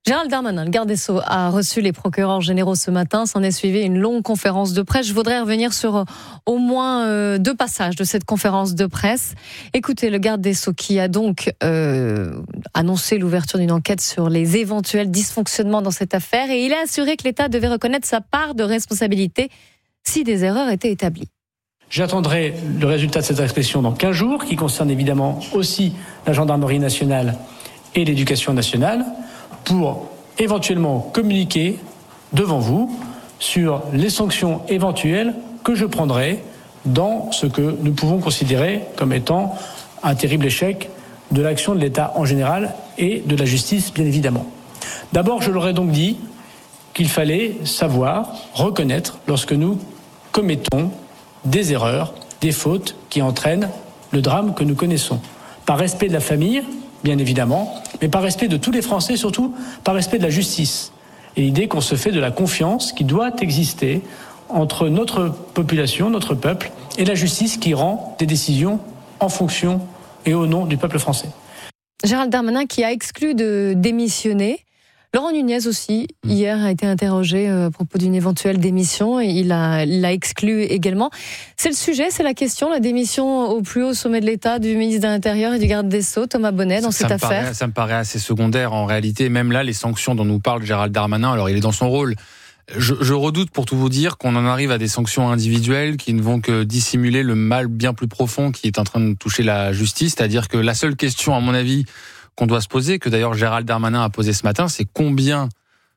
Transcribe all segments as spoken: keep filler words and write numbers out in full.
Gérald Darmanin, le garde des Sceaux, a reçu les procureurs généraux ce matin. S'en est suivi une longue conférence de presse. Je voudrais revenir sur euh, au moins euh, deux passages de cette conférence de presse. Écoutez, le garde des Sceaux qui a donc euh, annoncé l'ouverture d'une enquête sur les éventuels dysfonctionnements dans cette affaire, et il a assuré que l'État devait reconnaître sa part de responsabilité si des erreurs étaient établies. J'attendrai le résultat de cette inspection dans quinze jours, qui concerne évidemment aussi la gendarmerie nationale et l'éducation nationale, pour éventuellement communiquer devant vous sur les sanctions éventuelles que je prendrai dans ce que nous pouvons considérer comme étant un terrible échec de l'action de l'État en général et de la justice, bien évidemment. D'abord, je leur ai donc dit qu'il fallait savoir, reconnaître lorsque nous commettons des erreurs, des fautes qui entraînent le drame que nous connaissons. Par respect de la famille, bien évidemment, mais par respect de tous les Français, surtout par respect de la justice. Et l'idée qu'on se fait de la confiance qui doit exister entre notre population, notre peuple, et la justice qui rend des décisions en fonction et au nom du peuple français. Gérald Darmanin qui a exclu de démissionner. Laurent Nunez aussi, hier, a été interrogé à propos d'une éventuelle démission et il a, l'a exclu également. C'est le sujet, c'est la question, la démission au plus haut sommet de l'État du ministre de l'Intérieur et du garde des Sceaux, Thomas Bonnet, dans ça, cette ça affaire. Paraît, ça me paraît assez secondaire en réalité. Même là, les sanctions dont nous parle Gérald Darmanin, alors il est dans son rôle. Je, je redoute, pour tout vous dire, qu'on en arrive à des sanctions individuelles qui ne vont que dissimuler le mal bien plus profond qui est en train de toucher la justice. C'est-à-dire que la seule question, à mon avis, qu'on doit se poser, que d'ailleurs Gérald Darmanin a posé ce matin, c'est combien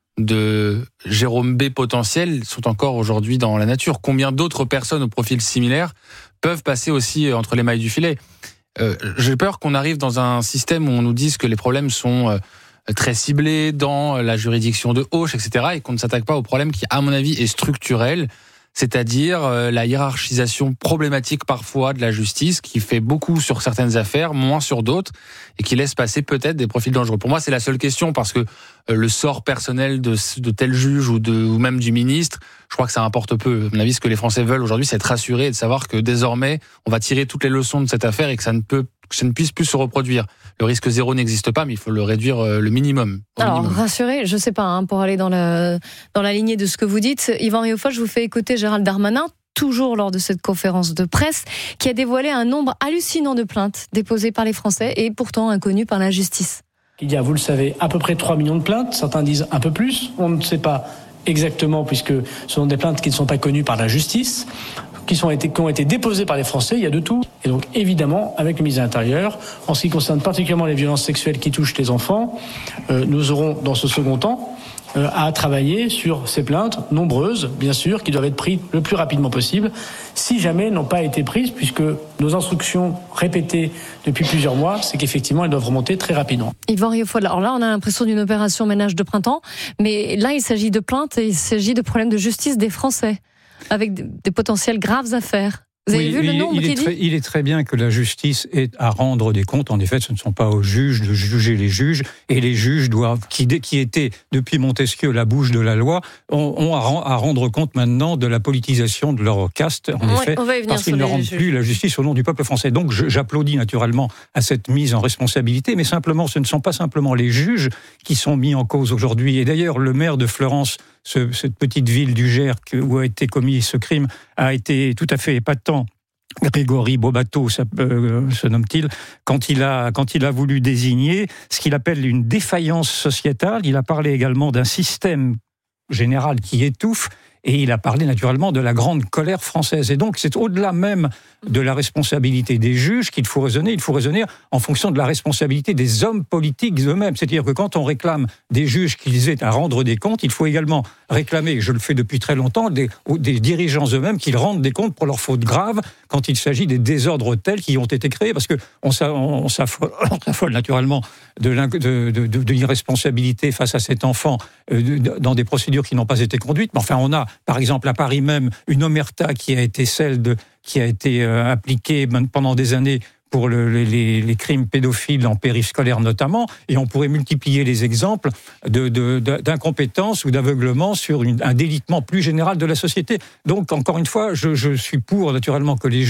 de Jérôme B potentiels sont encore aujourd'hui dans la nature. Combien d'autres personnes au profil similaire peuvent passer aussi entre les mailles du filet. euh, J'ai peur qu'on arrive dans un système où on nous dise que les problèmes sont euh, très ciblés dans la juridiction de Auch, et cetera, et qu'on ne s'attaque pas au problème qui, à mon avis, est structurel, c'est-à-dire euh, la hiérarchisation problématique parfois de la justice, qui fait beaucoup sur certaines affaires, moins sur d'autres, et qui laisse passer peut-être des profils dangereux. Pour moi, c'est la seule question, parce que euh, le sort personnel de, de tel juge ou, de, ou même du ministre, je crois que ça importe peu. À mon avis, ce que les Français veulent aujourd'hui, c'est être rassurés et de savoir que désormais, on va tirer toutes les leçons de cette affaire et que ça ne peut, que ça ne puisse plus se reproduire. Le risque zéro n'existe pas, mais il faut le réduire euh, le minimum. Alors, minimum. rassurez, je ne sais pas, hein, pour aller dans la, dans la lignée de ce que vous dites, Yvan Rioufol, je vous fais écouter Gérald Darmanin, toujours lors de cette conférence de presse, qui a dévoilé un nombre hallucinant de plaintes déposées par les Français et pourtant inconnues par la justice. Il y a, vous le savez, à peu près trois millions de plaintes, certains disent un peu plus, on ne sait pas exactement, puisque ce sont des plaintes qui ne sont pas connues par la justice, qui, sont été, qui ont été déposées par les Français, il y a de tout. Et donc évidemment, avec le ministre de l'Intérieur, en ce qui concerne particulièrement les violences sexuelles qui touchent les enfants, euh, nous aurons dans ce second temps euh, à travailler sur ces plaintes, nombreuses bien sûr, qui doivent être prises le plus rapidement possible, si jamais elles n'ont pas été prises, puisque nos instructions répétées depuis plusieurs mois, c'est qu'effectivement elles doivent remonter très rapidement. Yvan Rioufol, alors là on a l'impression d'une opération ménage de printemps, mais là il s'agit de plaintes et il s'agit de problèmes de justice des Français, avec des potentielles graves affaires. Vous avez oui, vu le il, nombre il qui est dit très, Il est très bien que la justice ait à rendre des comptes. En effet, ce ne sont pas aux juges de juger les juges. Et les juges doivent, qui, qui étaient depuis Montesquieu la bouche de la loi, ont, ont à, à rendre compte maintenant de la politisation de leur caste, en ouais, effet, parce qu'ils ne rendent juges. plus la justice au nom du peuple français. Donc je, j'applaudis naturellement à cette mise en responsabilité, mais simplement, ce ne sont pas simplement les juges qui sont mis en cause aujourd'hui. Et d'ailleurs, le maire de Fleurance, ce, cette petite ville du Gers où a été commis ce crime, a été tout à fait épatant. Grégory Bobato, ça, euh, se nomme-t-il, quand il a quand il a voulu désigner ce qu'il appelle une défaillance sociétale. Il a parlé également d'un système général qui étouffe. Et il a parlé naturellement de la grande colère française. Et donc, c'est au-delà même de la responsabilité des juges qu'il faut raisonner. Il faut raisonner en fonction de la responsabilité des hommes politiques eux-mêmes. C'est-à-dire que quand on réclame des juges qu'ils aient à rendre des comptes, il faut également réclamer, et je le fais depuis très longtemps, des, des dirigeants eux-mêmes qu'ils rendent des comptes pour leurs fautes graves quand il s'agit des désordres tels qui ont été créés. Parce qu'on on, on s'affole, on s'affole naturellement de, de, de, de l'irresponsabilité face à cet enfant euh, de, dans des procédures qui n'ont pas été conduites. Mais enfin, on a par exemple, à Paris même, une omerta qui a été celle de, qui a été euh, appliquée pendant des années pour le, les, les crimes pédophiles en périscolaire notamment, et on pourrait multiplier les exemples de, de, de, d'incompétence ou d'aveuglement sur une, un délitement plus général de la société. Donc, encore une fois, je, je suis pour, naturellement, que les juges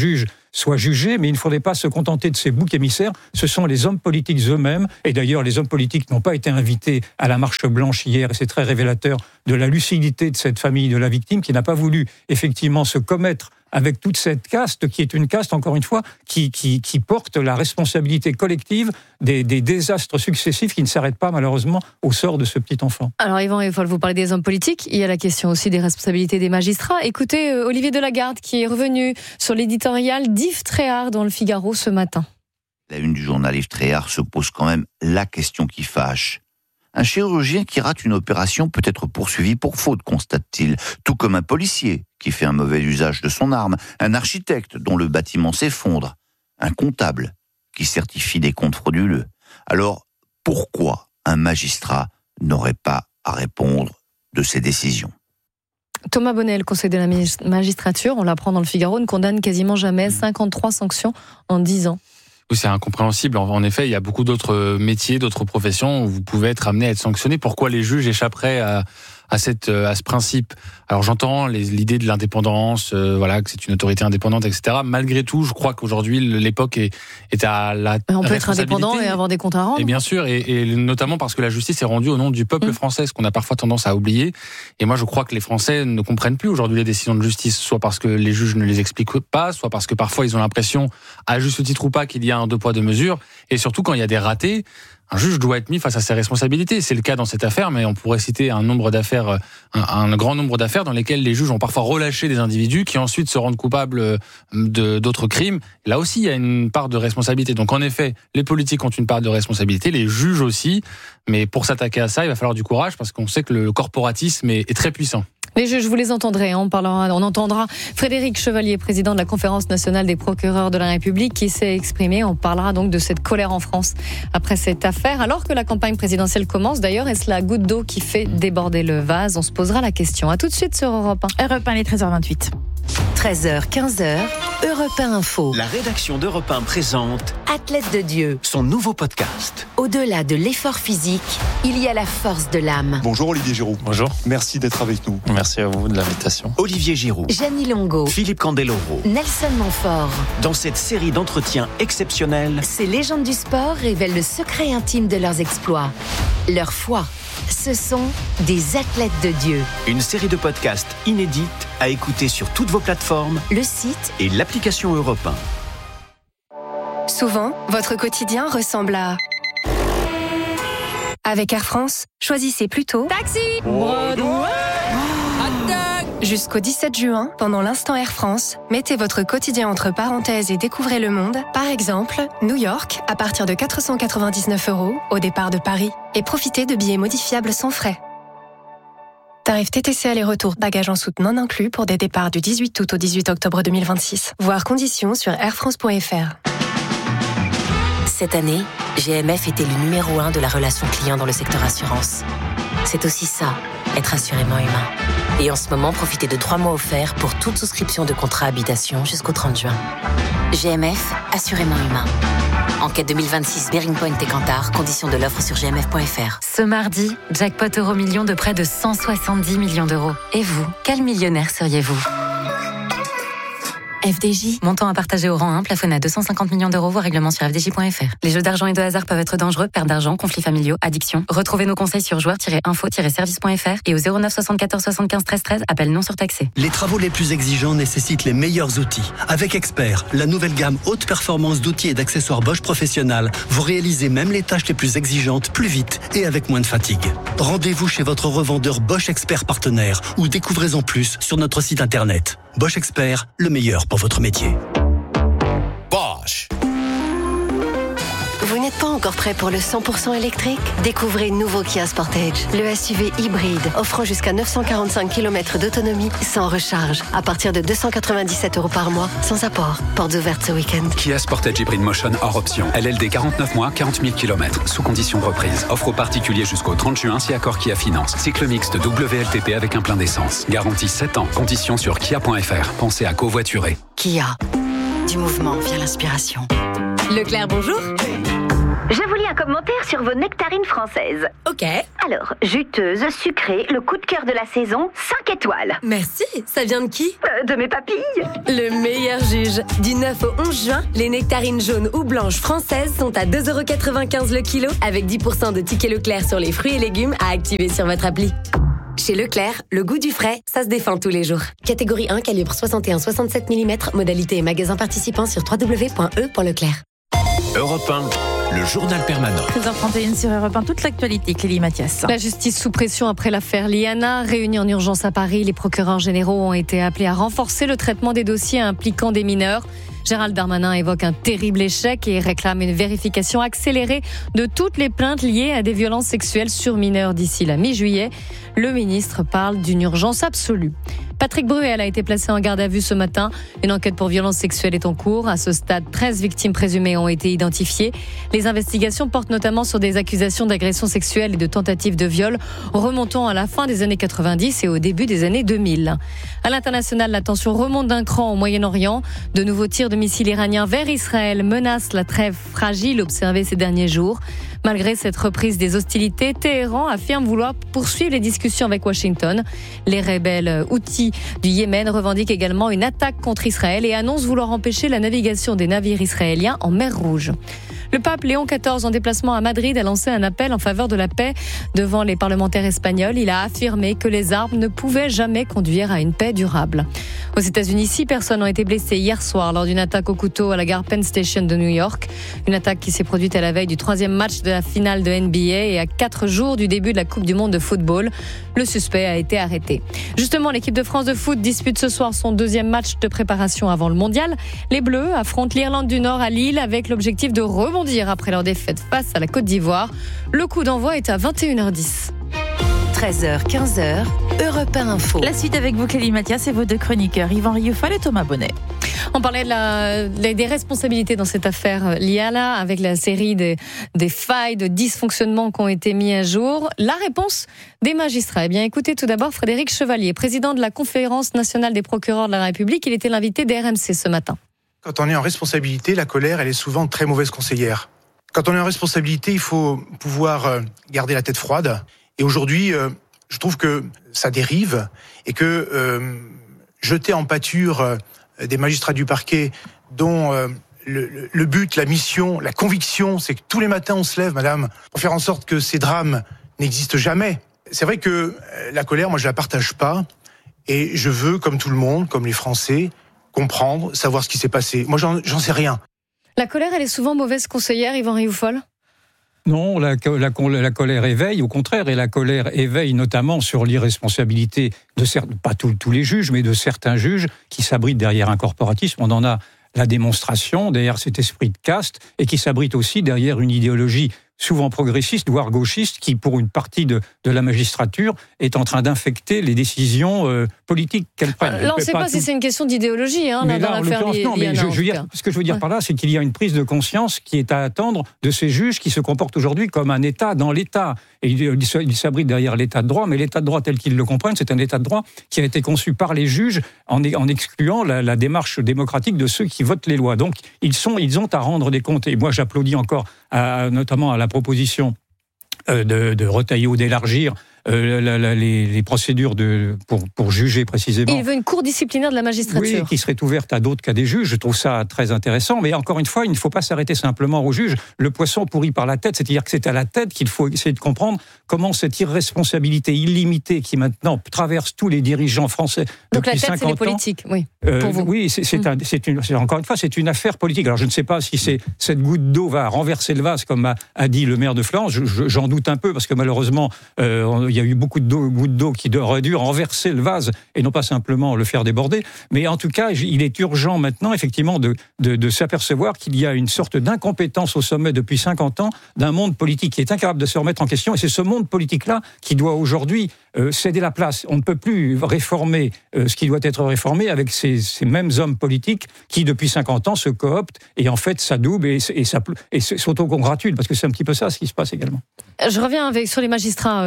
soient jugés, mais il ne faudrait pas se contenter de ces boucs émissaires. Ce sont les hommes politiques eux-mêmes, et d'ailleurs les hommes politiques n'ont pas été invités à la marche blanche hier, et c'est très révélateur de la lucidité de cette famille de la victime qui n'a pas voulu effectivement se commettre avec toute cette caste, qui est une caste, encore une fois, qui, qui, qui porte la responsabilité collective des, des désastres successifs qui ne s'arrêtent pas, malheureusement, au sort de ce petit enfant. Alors, Yvan Rieffol, vous parlez des hommes politiques, il y a la question aussi des responsabilités des magistrats. Écoutez, euh, Olivier Delagarde, qui est revenu sur l'éditorial d'Yves Tréhard dans le Figaro ce matin. La une du journal Yves Tréhard se pose quand même la question qui fâche. Un chirurgien qui rate une opération peut être poursuivi pour faute, constate-t-il, tout comme un policier qui fait un mauvais usage de son arme, un architecte dont le bâtiment s'effondre, un comptable qui certifie des comptes frauduleux. Alors, pourquoi un magistrat n'aurait pas à répondre de ses décisions ? Thomas Bonnet, le Conseil de la magistrature, on l'apprend dans le Figaro, ne condamne quasiment jamais cinquante-trois sanctions en dix ans. Oui, c'est incompréhensible. En effet, il y a beaucoup d'autres métiers, d'autres professions où vous pouvez être amené à être sanctionné. Pourquoi les juges échapperaient à, à, cette, à ce principe ? Alors j'entends les, l'idée de l'indépendance, euh, voilà, que c'est une autorité indépendante, et cetera. Malgré tout, je crois qu'aujourd'hui, l'époque est, est à la On peut être indépendant et avoir des comptes à rendre. Et bien sûr, et, et notamment parce que la justice est rendue au nom du peuple mmh. français, ce qu'on a parfois tendance à oublier. Et moi, je crois que les Français ne comprennent plus aujourd'hui les décisions de justice, soit parce que les juges ne les expliquent pas, soit parce que parfois ils ont l'impression, à juste titre ou pas, qu'il y a un deux poids deux mesures. Et surtout, quand il y a des ratés, un juge doit être mis face à ses responsabilités. C'est le cas dans cette affaire, mais on pourrait citer un nombre d'affaires, un, un grand nombre d'affaires dans lesquelles les juges ont parfois relâché des individus qui ensuite se rendent coupables de, d'autres crimes. Là aussi, il y a une part de responsabilité. Donc en effet, les politiques ont une part de responsabilité, les juges aussi. Mais pour s'attaquer à ça, il va falloir du courage parce qu'on sait que le corporatisme est, est très puissant. Les juges, vous les entendrez. On parlera, on entendra Frédéric Chevalier, président de la Conférence nationale des procureurs de la République, qui s'est exprimé. On parlera donc de cette colère en France après cette affaire. Alors que la campagne présidentielle commence, d'ailleurs, est-ce la goutte d'eau qui fait déborder le vase ? On se posera la question. À tout de suite sur Europe un. Europe un, les treize heures vingt-huit. treize heures, quinze heures, Europe un Info. La rédaction d'Europe un présente Athlète de Dieu, son nouveau podcast. Au-delà de l'effort physique, il y a la force de l'âme. Bonjour Olivier Giroud. Bonjour. Merci d'être avec nous. Merci à vous de l'invitation. Olivier Giroud. Gianni Longo. Philippe Candeloro. Nelson Montfort. Dans cette série d'entretiens exceptionnels, ces légendes du sport révèlent le secret intime de leurs exploits, leur foi. Ce sont des athlètes de Dieu. Une série de podcasts inédites à écouter sur toutes vos plateformes, le site et l'application Europe un. Souvent, votre quotidien ressemble à... Avec Air France, choisissez plutôt Taxi Broadway. Jusqu'au dix-sept juin, pendant l'instant Air France, mettez votre quotidien entre parenthèses et découvrez le monde. Par exemple, New York, à partir de quatre cent quatre-vingt-dix-neuf euros au départ de Paris. Et profitez de billets modifiables sans frais. Tarif T T C aller-retour, bagages en soute non inclus pour des départs du dix-huit août au dix-huit octobre deux mille vingt-six. Voir conditions sur air france point f r. Cette année, G M F était le numéro un de la relation client dans le secteur assurance. C'est aussi ça, être assurément humain. Et en ce moment, profitez de trois mois offerts pour toute souscription de contrat habitation jusqu'au trente juin. G M F, assurément humain. Enquête deux mille vingt-six, Bearing Point et Kantar, conditions de l'offre sur g m f point f r. Ce mardi, jackpot Euromillions de près de cent soixante-dix millions d'euros. Et vous, quel millionnaire seriez-vous ? F D J, montant à partager au rang un, plafonné à deux cent cinquante millions d'euros, voire règlement sur f d j point f r. Les jeux d'argent et de hasard peuvent être dangereux, perte d'argent, conflits familiaux, addiction. Retrouvez nos conseils sur joueurs tiret info tiret service point f r et au zéro neuf soixante-quatorze soixante-quinze treize treize, appel non surtaxé. Les travaux les plus exigeants nécessitent les meilleurs outils. Avec Expert, la nouvelle gamme haute performance d'outils et d'accessoires Bosch Professionnel, vous réalisez même les tâches les plus exigeantes plus vite et avec moins de fatigue. Rendez-vous chez votre revendeur Bosch Expert partenaire ou découvrez-en plus sur notre site internet. Bosch Expert, le meilleur pour votre métier. Bosch. Vous n'êtes pas encore prêt pour le cent pour cent électrique ? Découvrez nouveau Kia Sportage, le S U V hybride offrant jusqu'à neuf cent quarante-cinq kilomètres d'autonomie sans recharge, à partir de deux cent quatre-vingt-dix-sept euros par mois, sans apport. Portes ouvertes ce week-end. Kia Sportage Hybrid Motion hors option. L L D quarante-neuf mois, quarante mille kilomètres, sous condition de reprise. Offre aux particuliers jusqu'au trente juin si accord Kia Finance. Cycle mixte W L T P avec un plein d'essence. Garantie sept ans. Conditions sur kia point f r. Pensez à covoiturer. Kia. Du mouvement via l'inspiration. Leclerc, bonjour. Je vous lis un commentaire sur vos nectarines françaises. Ok. Alors, juteuse, sucrée, le coup de cœur de la saison, cinq étoiles. Merci, ça vient de qui ? euh, De mes papilles. Le meilleur juge. Du neuf au onze juin, les nectarines jaunes ou blanches françaises sont à deux euros quatre-vingt-quinze le kilo, avec dix pour cent de tickets Leclerc sur les fruits et légumes à activer sur votre appli. Chez Leclerc, le goût du frais, ça se défend tous les jours. Catégorie un, calibre soixante et un à soixante-sept millimètres, modalité et magasin participant sur w w w point e point leclerc. Europe un, le journal permanent. treize heures trente et une sur Europe un, toute l'actualité, Clélie Mathias. La justice sous pression après l'affaire Liana. Réunis en urgence à Paris, les procureurs généraux ont été appelés à renforcer le traitement des dossiers impliquant des mineurs. Gérald Darmanin évoque un terrible échec et réclame une vérification accélérée de toutes les plaintes liées à des violences sexuelles sur mineurs d'ici la mi-juillet. Le ministre parle d'une urgence absolue. Patrick Bruel a été placé en garde à vue ce matin. Une enquête pour violence sexuelle est en cours. À ce stade, treize victimes présumées ont été identifiées. Les investigations portent notamment sur des accusations d'agression sexuelle et de tentatives de viol remontant à la fin des années quatre-vingt-dix et au début des années deux mille. À l'international, la tension remonte d'un cran au Moyen-Orient. De nouveaux tirs de missiles iraniens vers Israël menacent la trêve fragile observée ces derniers jours. Malgré cette reprise des hostilités, Téhéran affirme vouloir poursuivre les discussions avec Washington. Les rebelles Houthis du Yémen revendiquent également une attaque contre Israël et annoncent vouloir empêcher la navigation des navires israéliens en mer Rouge. Le pape Léon quatorze, en déplacement à Madrid, a lancé un appel en faveur de la paix devant les parlementaires espagnols. Il a affirmé que les armes ne pouvaient jamais conduire à une paix durable. Aux États-Unis, six personnes ont été blessées hier soir lors d'une attaque au couteau à la gare Penn Station de New York. Une attaque qui s'est produite à la veille du troisième match de la finale de N B A et à quatre jours du début de la Coupe du Monde de football. Le suspect a été arrêté. Justement, l'équipe de France de foot dispute ce soir son deuxième match de préparation avant le mondial. Les Bleus affrontent l'Irlande du Nord à Lille avec l'objectif de rebondir après leur défaite face à la Côte d'Ivoire. Le coup d'envoi est à vingt et une heures dix. treize heures, quinze heures, Europe un Info. La suite avec vous, Clélie Mathias, et vos deux chroniqueurs, Yvan Rioufal et Thomas Bonnet. On parlait de la, des responsabilités dans cette affaire Liana, avec la série des, des failles, de dysfonctionnements qui ont été mis à jour. La réponse des magistrats. Eh bien, écoutez tout d'abord Frédéric Chevalier, président de la Conférence nationale des procureurs de la République. Il était l'invité d'R M C ce matin. Quand on est en responsabilité, la colère, elle est souvent très mauvaise conseillère. Quand on est en responsabilité, il faut pouvoir garder la tête froide. Et aujourd'hui, euh, je trouve que ça dérive et que euh, jeter en pâture euh, des magistrats du parquet dont euh, le, le but, la mission, la conviction, c'est que tous les matins on se lève, madame, pour faire en sorte que ces drames n'existent jamais. C'est vrai que euh, la colère, moi je la partage pas et je veux, comme tout le monde, comme les Français, comprendre, savoir ce qui s'est passé. Moi j'en, j'en sais rien. La colère, elle est souvent mauvaise conseillère, Yvan Rioufol ? Non, la, la, la colère éveille, au contraire, et la colère éveille notamment sur l'irresponsabilité de certains, pas tous, tous les juges, mais de certains juges qui s'abritent derrière un corporatisme. On en a la démonstration, derrière cet esprit de caste, et qui s'abrite aussi derrière une idéologie souvent progressiste, voire gauchiste, qui, pour une partie de, de la magistrature, est en train d'infecter les décisions euh, politiques qu'elle prenne. Là, on ne sait pas, pas si c'est une question d'idéologie, hein, là, dans l'affaire Liana. Mais je, je veux dire, ce que je veux dire ouais. par là, c'est qu'il y a une prise de conscience qui est à attendre de ces juges qui se comportent aujourd'hui comme un État dans l'État. Et ils il s'abritent derrière l'État de droit, mais l'État de droit tel qu'ils le comprennent, c'est un État de droit qui a été conçu par les juges en, en excluant la, la démarche démocratique de ceux qui votent les lois. Donc, ils, sont, ils ont à rendre des comptes. Et moi, j'applaudis encore, à, notamment à la proposition de, de Retailleau d'élargir euh, la, la, les, les procédures de, pour, pour juger précisément. Il veut une cour disciplinaire de la magistrature. Oui, qui serait ouverte à d'autres qu'à des juges. Je trouve ça très intéressant. Mais encore une fois, il ne faut pas s'arrêter simplement aux juges. Le poisson pourrit par la tête, c'est-à-dire que c'est à la tête qu'il faut essayer de comprendre comment cette irresponsabilité illimitée qui maintenant traverse tous les dirigeants français Donc depuis la tête, cinquante c'est les ans, politiques, oui. Euh, pour vous. Oui, c'est, c'est, mmh. un, c'est, une, c'est encore une fois, c'est une affaire politique. Alors je ne sais pas si c'est, cette goutte d'eau va renverser le vase, comme a, a dit le maire de Florence. Je, je, j'en doute un peu, parce que malheureusement, euh, il y a eu beaucoup de d'eau, gouttes d'eau qui auraient dû renverser le vase et non pas simplement le faire déborder. Mais en tout cas, il est urgent maintenant, effectivement, de, de, de s'apercevoir qu'il y a une sorte d'incompétence au sommet depuis cinquante ans d'un monde politique qui est incapable de se remettre en question. Et c'est ce monde politique-là qui doit aujourd'hui euh, céder la place. On ne peut plus réformer euh, ce qui doit être réformé avec ces, ces mêmes hommes politiques qui, depuis cinquante ans, se cooptent et en fait s'adoubent et, et, et s'autocongratulent, parce que c'est un petit peu ça ce qui se passe également. Je reviens avec, sur les magistrats euh, plus particulièrement.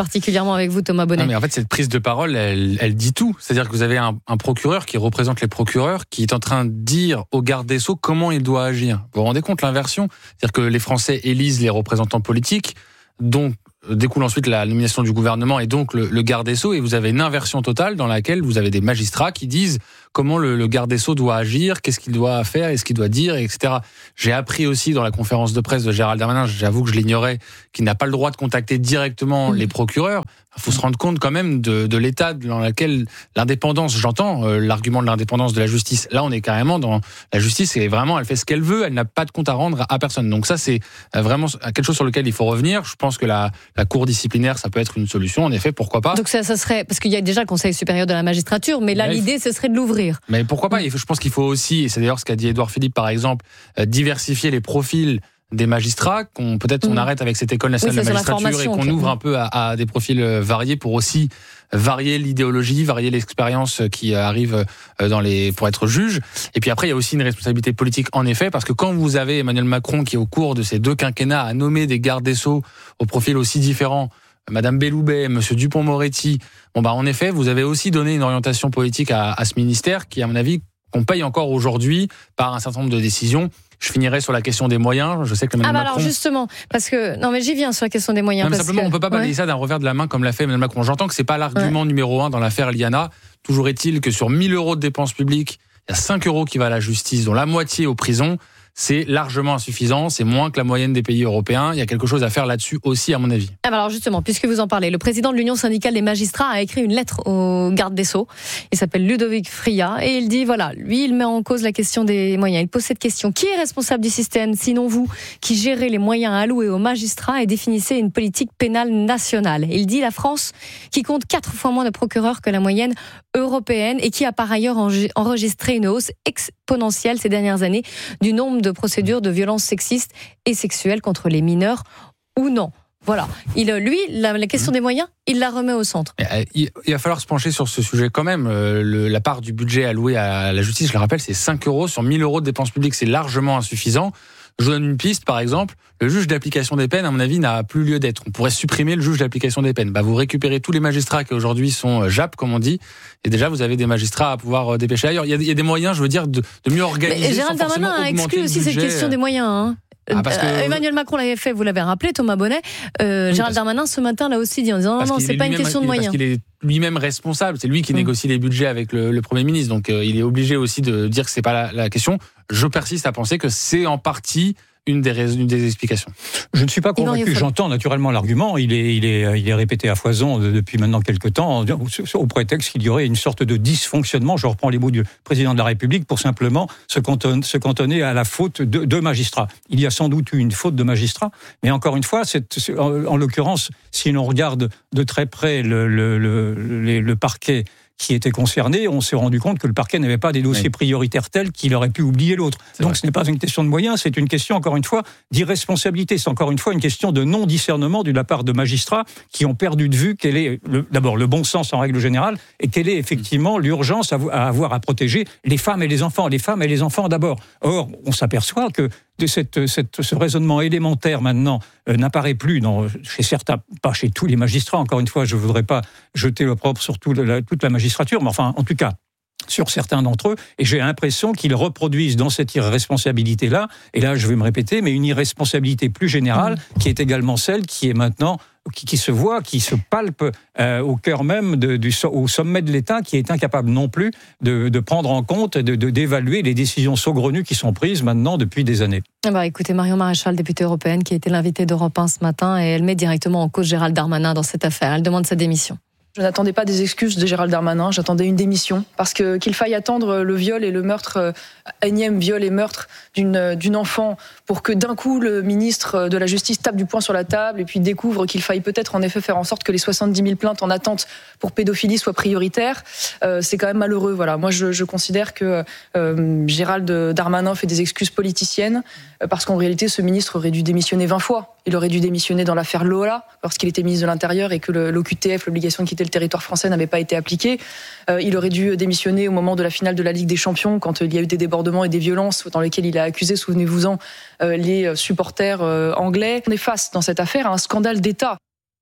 particulièrement avec vous, Thomas Bonnet. Non, mais en fait, cette prise de parole, elle, elle dit tout. C'est-à-dire que vous avez un, un procureur qui représente les procureurs, qui est en train de dire au garde des Sceaux comment il doit agir. Vous vous rendez compte l'inversion ? C'est-à-dire que les Français élisent les représentants politiques, dont découle ensuite la nomination du gouvernement et donc le, le garde des Sceaux, et vous avez une inversion totale dans laquelle vous avez des magistrats qui disent comment le, le garde des Sceaux doit agir, qu'est-ce qu'il doit faire, et ce qu'il doit dire, et cetera. J'ai appris aussi dans la conférence de presse de Gérald Darmanin, j'avoue que je l'ignorais, qu'il n'a pas le droit de contacter directement mmh. les procureurs. Il faut se rendre compte quand même de, de l'état dans lequel l'indépendance, j'entends euh, l'argument de l'indépendance de la justice. Là, on est carrément dans la justice et vraiment, elle fait ce qu'elle veut, elle n'a pas de compte à rendre à personne. Donc ça, c'est vraiment quelque chose sur lequel il faut revenir. Je pense que la, la cour disciplinaire, ça peut être une solution. En effet, pourquoi pas ? Donc ça, ça serait, parce qu'il y a déjà le Conseil supérieur de la magistrature, mais là, mais l'idée, ce serait de l'ouvrir. Mais pourquoi pas ? Je pense qu'il faut aussi, et c'est d'ailleurs ce qu'a dit Édouard Philippe, par exemple, euh, diversifier les profils des magistrats, qu'on peut-être on mmh. arrête avec cette école nationale oui, de la magistrature et qu'on ouvre un peu à, à des profils variés pour aussi varier l'idéologie, varier l'expérience qui arrive dans les pour être juge. Et puis après, il y a aussi une responsabilité politique en effet, parce que quand vous avez Emmanuel Macron qui, au cours de ces deux quinquennats, a nommé des gardes des Sceaux au profil aussi différents, Madame Belloubet, Monsieur Dupond-Moretti, bon bah en effet, vous avez aussi donné une orientation politique à, à ce ministère qui, à mon avis, qu'on paye encore aujourd'hui par un certain nombre de décisions. Je finirai sur la question des moyens. Je sais que Emmanuel ah bah Macron... alors justement, parce que non mais j'y viens sur la question des moyens. Non, mais parce simplement, que... on peut pas balayer ouais. ça d'un revers de la main comme l'a fait Emmanuel Macron. J'entends que c'est pas l'argument ouais. numéro un dans l'affaire Liana. Toujours est-il que sur mille euros de dépenses publiques, il y a cinq euros qui va à la justice, dont la moitié aux prisons. C'est largement insuffisant, c'est moins que la moyenne des pays européens. Il y a quelque chose à faire là-dessus aussi, à mon avis. Ah bah alors justement, puisque vous en parlez, le président de l'Union syndicale des magistrats a écrit une lettre au garde des Sceaux. Il s'appelle Ludovic Fria et il dit, voilà, lui, il met en cause la question des moyens. Il pose cette question. Qui est responsable du système, sinon vous, qui gérez les moyens alloués aux magistrats et définissez une politique pénale nationale ? Il dit la France, qui compte quatre fois moins de procureurs que la moyenne européenne et qui a par ailleurs enregistré une hausse exponentielle ces dernières années du nombre de procédures de violences sexistes et sexuelles contre les mineurs ou non. Voilà. Il, lui, la, la question des moyens, il la remet au centre. Il, il va falloir se pencher sur ce sujet quand même. Le, la part du budget alloué à la justice, je le rappelle, c'est cinq euros sur mille euros de dépenses publiques. C'est largement insuffisant. Je vous donne une piste, par exemple. Le juge d'application des peines, à mon avis, n'a plus lieu d'être. On pourrait supprimer le juge d'application des peines. Bah, vous récupérez tous les magistrats qui aujourd'hui sont J A P, comme on dit, et déjà vous avez des magistrats à pouvoir dépêcher ailleurs. Il y a, il y a des moyens, je veux dire, de, de mieux organiser. Mais Gérald Darmanin a exclu aussi cette question des moyens. Hein. Ah, parce que... Emmanuel Macron l'avait fait, vous l'avez rappelé, Thomas Bonnet. Euh, oui, Gérald Darmanin ce matin l'a aussi dit en disant non, non, c'est pas une question de moyens. Parce qu'il est lui-même responsable, c'est lui qui mmh. négocie les budgets avec le, le Premier ministre, donc euh, il est obligé aussi de dire que c'est pas la, la question. Je persiste à penser que c'est en partie une des, raisons, une des explications. Je ne suis pas convaincu. J'entends naturellement l'argument. Il est, il est, il est répété à foison depuis maintenant quelques temps, au prétexte qu'il y aurait une sorte de dysfonctionnement. Je reprends les mots du président de la République pour simplement se cantonner, se cantonner à la faute de, de magistrats. Il y a sans doute eu une faute de magistrats, mais encore une fois, c'est, en, en l'occurrence, si l'on regarde de très près le, le, le, le, le parquet qui était concerné, on s'est rendu compte que le parquet n'avait pas des dossiers oui. prioritaires tels qu'il aurait pu oublier l'autre. C'est Donc vrai. Ce n'est pas une question de moyens, c'est une question, encore une fois, d'irresponsabilité. C'est encore une fois une question de non-discernement de la part de magistrats qui ont perdu de vue quel est, le, d'abord, le bon sens en règle générale, et quelle est effectivement l'urgence à, à avoir à protéger les femmes et les enfants. Les femmes et les enfants d'abord. Or, on s'aperçoit que de cette, cette, ce raisonnement élémentaire maintenant euh, n'apparaît plus dans, chez certains, pas chez tous les magistrats. Encore une fois, je ne voudrais pas jeter l'opprobre sur tout la, toute la magistrature, mais enfin, en tout cas, sur certains d'entre eux, et j'ai l'impression qu'ils reproduisent dans cette irresponsabilité-là, et là je vais me répéter, mais une irresponsabilité plus générale, qui est également celle qui est maintenant, qui, qui se voit, qui se palpe euh, au cœur même, de, du, au sommet de l'État, qui est incapable non plus de, de prendre en compte, de, de, d'évaluer les décisions saugrenues qui sont prises maintenant depuis des années. Bah, écoutez, Marion Maréchal, députée européenne, qui a été l'invitée d'Europe un ce matin, et elle met directement en cause Gérald Darmanin dans cette affaire. Elle demande sa démission. Je n'attendais pas des excuses de Gérald Darmanin, j'attendais une démission. Parce que qu'il faille attendre le viol et le meurtre, euh, énième viol et meurtre d'une, d'une enfant, pour que d'un coup le ministre de la Justice tape du poing sur la table et puis découvre qu'il faille peut-être en effet faire en sorte que les soixante-dix mille plaintes en attente pour pédophilie soient prioritaires, euh, c'est quand même malheureux. Voilà. Moi je, je considère que euh, Gérald Darmanin fait des excuses politiciennes, euh, parce qu'en réalité ce ministre aurait dû démissionner vingt fois. Il aurait dû démissionner dans l'affaire Lola, lorsqu'il était ministre de l'Intérieur et que le, l'O Q T F, l'obligation de quitter le territoire français, n'avait pas été appliquée. Euh, il aurait dû démissionner au moment de la finale de la Ligue des Champions, quand il y a eu des débordements et des violences dans lesquelles il a accusé, souvenez-vous-en, euh, les supporters euh, anglais. On est face dans cette affaire à un scandale d'État.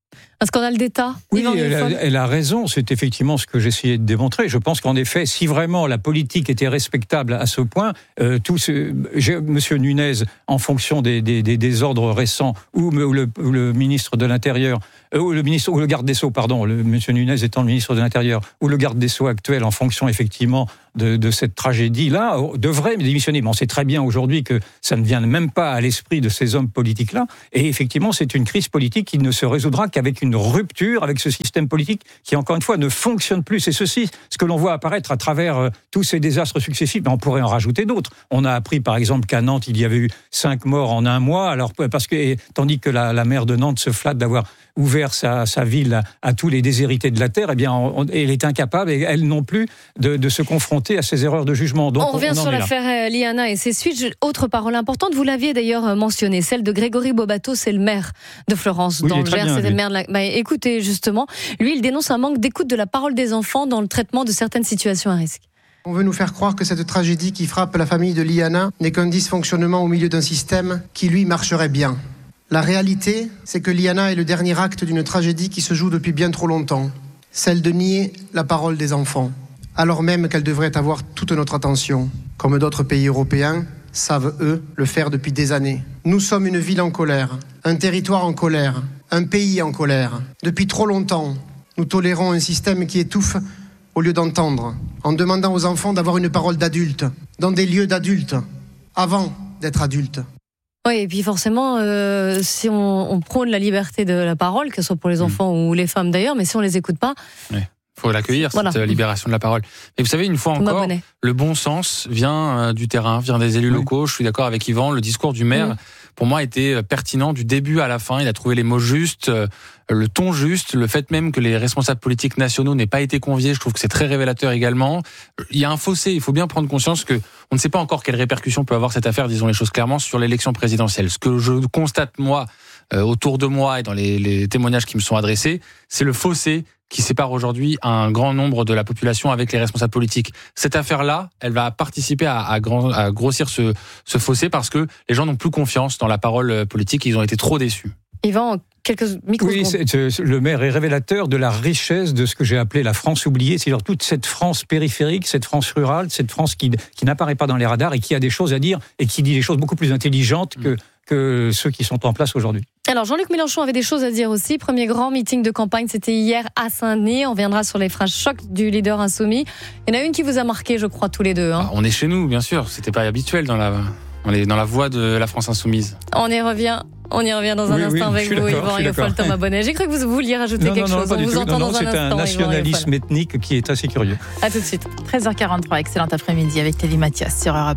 Un scandale d'État. Oui, elle a, elle a raison. C'est effectivement ce que j'essayais de démontrer. Je pense qu'en effet, si vraiment la politique était respectable à ce point, euh, tout ce, Monsieur Nunez, en fonction des, des, des désordres récents, ou, ou, le, ou le ministre de l'Intérieur, euh, ou le ministre, ou le garde des Sceaux, pardon, le Monsieur Nunez étant le ministre de l'Intérieur, ou le garde des Sceaux actuel, en fonction effectivement de, de cette tragédie-là, devrait démissionner. Mais on sait très bien aujourd'hui que ça ne vient même pas à l'esprit de ces hommes politiques-là. Et effectivement, c'est une crise politique qui ne se résoudra qu'avec une rupture avec ce système politique qui, encore une fois, ne fonctionne plus. C'est ceci, ce que l'on voit apparaître à travers euh, tous ces désastres successifs. Mais on pourrait en rajouter d'autres. On a appris, par exemple, qu'à Nantes, il y avait eu cinq morts en un mois. Alors, parce que, et, tandis que la, la maire de Nantes se flatte d'avoir ouvert sa, sa ville à, à tous les déshérités de la terre, eh bien, on, elle est incapable, et elle non plus, de, de se confronter à ces erreurs de jugement. Donc, on revient on sur l'affaire Liana et ses suites. Autre parole importante, vous l'aviez d'ailleurs mentionné, celle de Grégory Bobato, c'est le maire de Florence, oui, dans le Gers. C'est le maire de la... bah, écoutez, justement, lui, il dénonce un manque d'écoute de la parole des enfants dans le traitement de certaines situations à risque. On veut nous faire croire que cette tragédie qui frappe la famille de Liana n'est qu'un dysfonctionnement au milieu d'un système qui, lui, marcherait bien. La réalité, c'est que Liana est le dernier acte d'une tragédie qui se joue depuis bien trop longtemps, celle de nier la parole des enfants, alors même qu'elle devrait avoir toute notre attention, comme d'autres pays européens savent, eux, le faire depuis des années. Nous sommes une ville en colère, un territoire en colère, un pays en colère. Depuis trop longtemps, nous tolérons un système qui étouffe au lieu d'entendre, en demandant aux enfants d'avoir une parole d'adulte, dans des lieux d'adultes, avant d'être adultes. Oui, et puis forcément, euh, si on, on prône la liberté de la parole, que ce soit pour les enfants mmh. ou les femmes d'ailleurs, mais si on les écoute pas... Oui. Faut l'accueillir, voilà. Cette libération de la parole. Mais vous savez, une fois encore, le bon sens vient euh, du terrain, vient des élus oui. locaux. Je suis d'accord avec Yvan, le discours du maire, oui. pour moi, était pertinent du début à la fin. Il a trouvé les mots justes, euh, le ton juste, le fait même que les responsables politiques nationaux n'aient pas été conviés, je trouve que c'est très révélateur également. Il y a un fossé, il faut bien prendre conscience que on ne sait pas encore quelles répercussions peut avoir cette affaire, disons les choses clairement, sur l'élection présidentielle. Ce que je constate, moi, euh, autour de moi et dans les, les témoignages qui me sont adressés, c'est le fossé qui sépare aujourd'hui un grand nombre de la population avec les responsables politiques. Cette affaire-là, elle va participer à, à, grand, à grossir ce, ce fossé parce que les gens n'ont plus confiance dans la parole politique, ils ont été trop déçus. Yvan, quelques microsecondes. Oui, c'est, c'est, le maire est révélateur de la richesse de ce que j'ai appelé la France oubliée, c'est-à-dire toute cette France périphérique, cette France rurale, cette France qui, qui n'apparaît pas dans les radars et qui a des choses à dire et qui dit des choses beaucoup plus intelligentes que, que ceux qui sont en place aujourd'hui. Alors Jean-Luc Mélenchon avait des choses à dire aussi. Premier grand meeting de campagne, c'était hier à Saint-Denis. On reviendra sur les phrases chocs du leader insoumis. Il y en a une qui vous a marqué, je crois, tous les deux. Hein. Ah, on est chez nous, bien sûr. C'était pas habituel dans la, on est dans la voie de la France insoumise. On y revient. On y revient dans un oui, instant oui, avec vous, Yvan Rioufol, Thomas Bonnet. J'ai cru que vous vouliez rajouter non, quelque non, chose. Non, on vous entend non, dans un c'est instant. C'est un nationalisme ethnique qui est assez curieux. À tout de suite. treize heures quarante-trois, excellent après-midi avec Télie Mathias sur Europe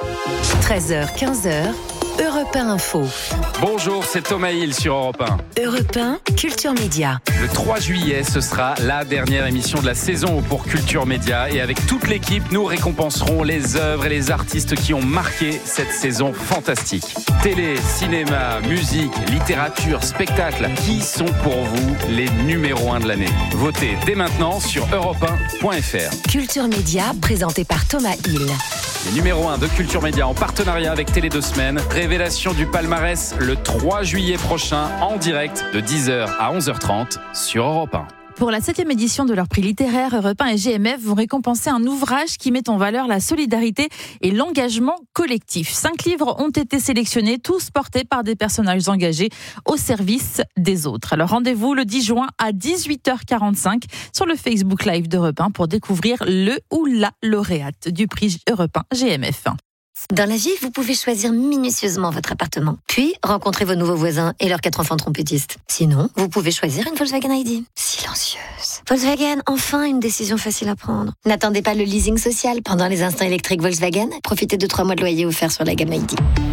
un. treize heures, quinze heures. Europe un Info. Bonjour, c'est Thomas Hill sur Europe un. Europe un, Culture Média. Le trois juillet, ce sera la dernière émission de la saison pour Culture Média. Et avec toute l'équipe, nous récompenserons les œuvres et les artistes qui ont marqué cette saison fantastique. Télé, cinéma, musique, littérature, spectacle. Qui sont pour vous les numéros un de l'année? Votez dès maintenant sur europe un point f r. Culture Média, présenté par Thomas Hill. Les numéros un de Culture Média en partenariat avec Télé deux semaines. Révélation du palmarès le trois juillet prochain en direct de dix heures à onze heures trente sur Europe un. Pour la septième édition de leur prix littéraire, Europe un et G M F vont récompenser un ouvrage qui met en valeur la solidarité et l'engagement collectif. Cinq livres ont été sélectionnés, tous portés par des personnages engagés au service des autres. Alors rendez-vous le dix juin à dix-huit heures quarante-cinq sur le Facebook Live d'Europe un pour découvrir le ou la lauréate du prix Europe un G M F. Dans la vie, vous pouvez choisir minutieusement votre appartement, puis rencontrer vos nouveaux voisins et leurs quatre enfants trompettistes. Sinon, vous pouvez choisir une Volkswagen I D. Silencieuse. Volkswagen, enfin une décision facile à prendre. N'attendez pas le leasing social pendant les instants électriques Volkswagen. Profitez de trois mois de loyer offerts sur la gamme I D.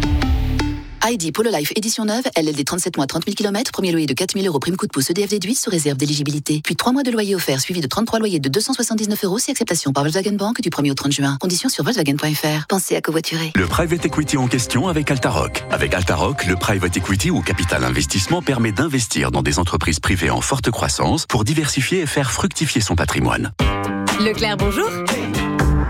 I D Polo Life édition neuve, L L D trente-sept mois, trente mille kilomètres, premier loyer de quatre mille euros, prime coup de pouce E D F déduit sous réserve d'éligibilité. Puis trois mois de loyer offert suivi de trente-trois loyers de deux cent soixante-dix-neuf euros si acceptation par Volkswagen Bank du premier au trente juin. Conditions sur Volkswagen point F R. Pensez à covoiturer. Le private equity en question avec Altaroc. Avec Altaroc, le private equity ou capital investissement permet d'investir dans des entreprises privées en forte croissance pour diversifier et faire fructifier son patrimoine. Leclerc, bonjour.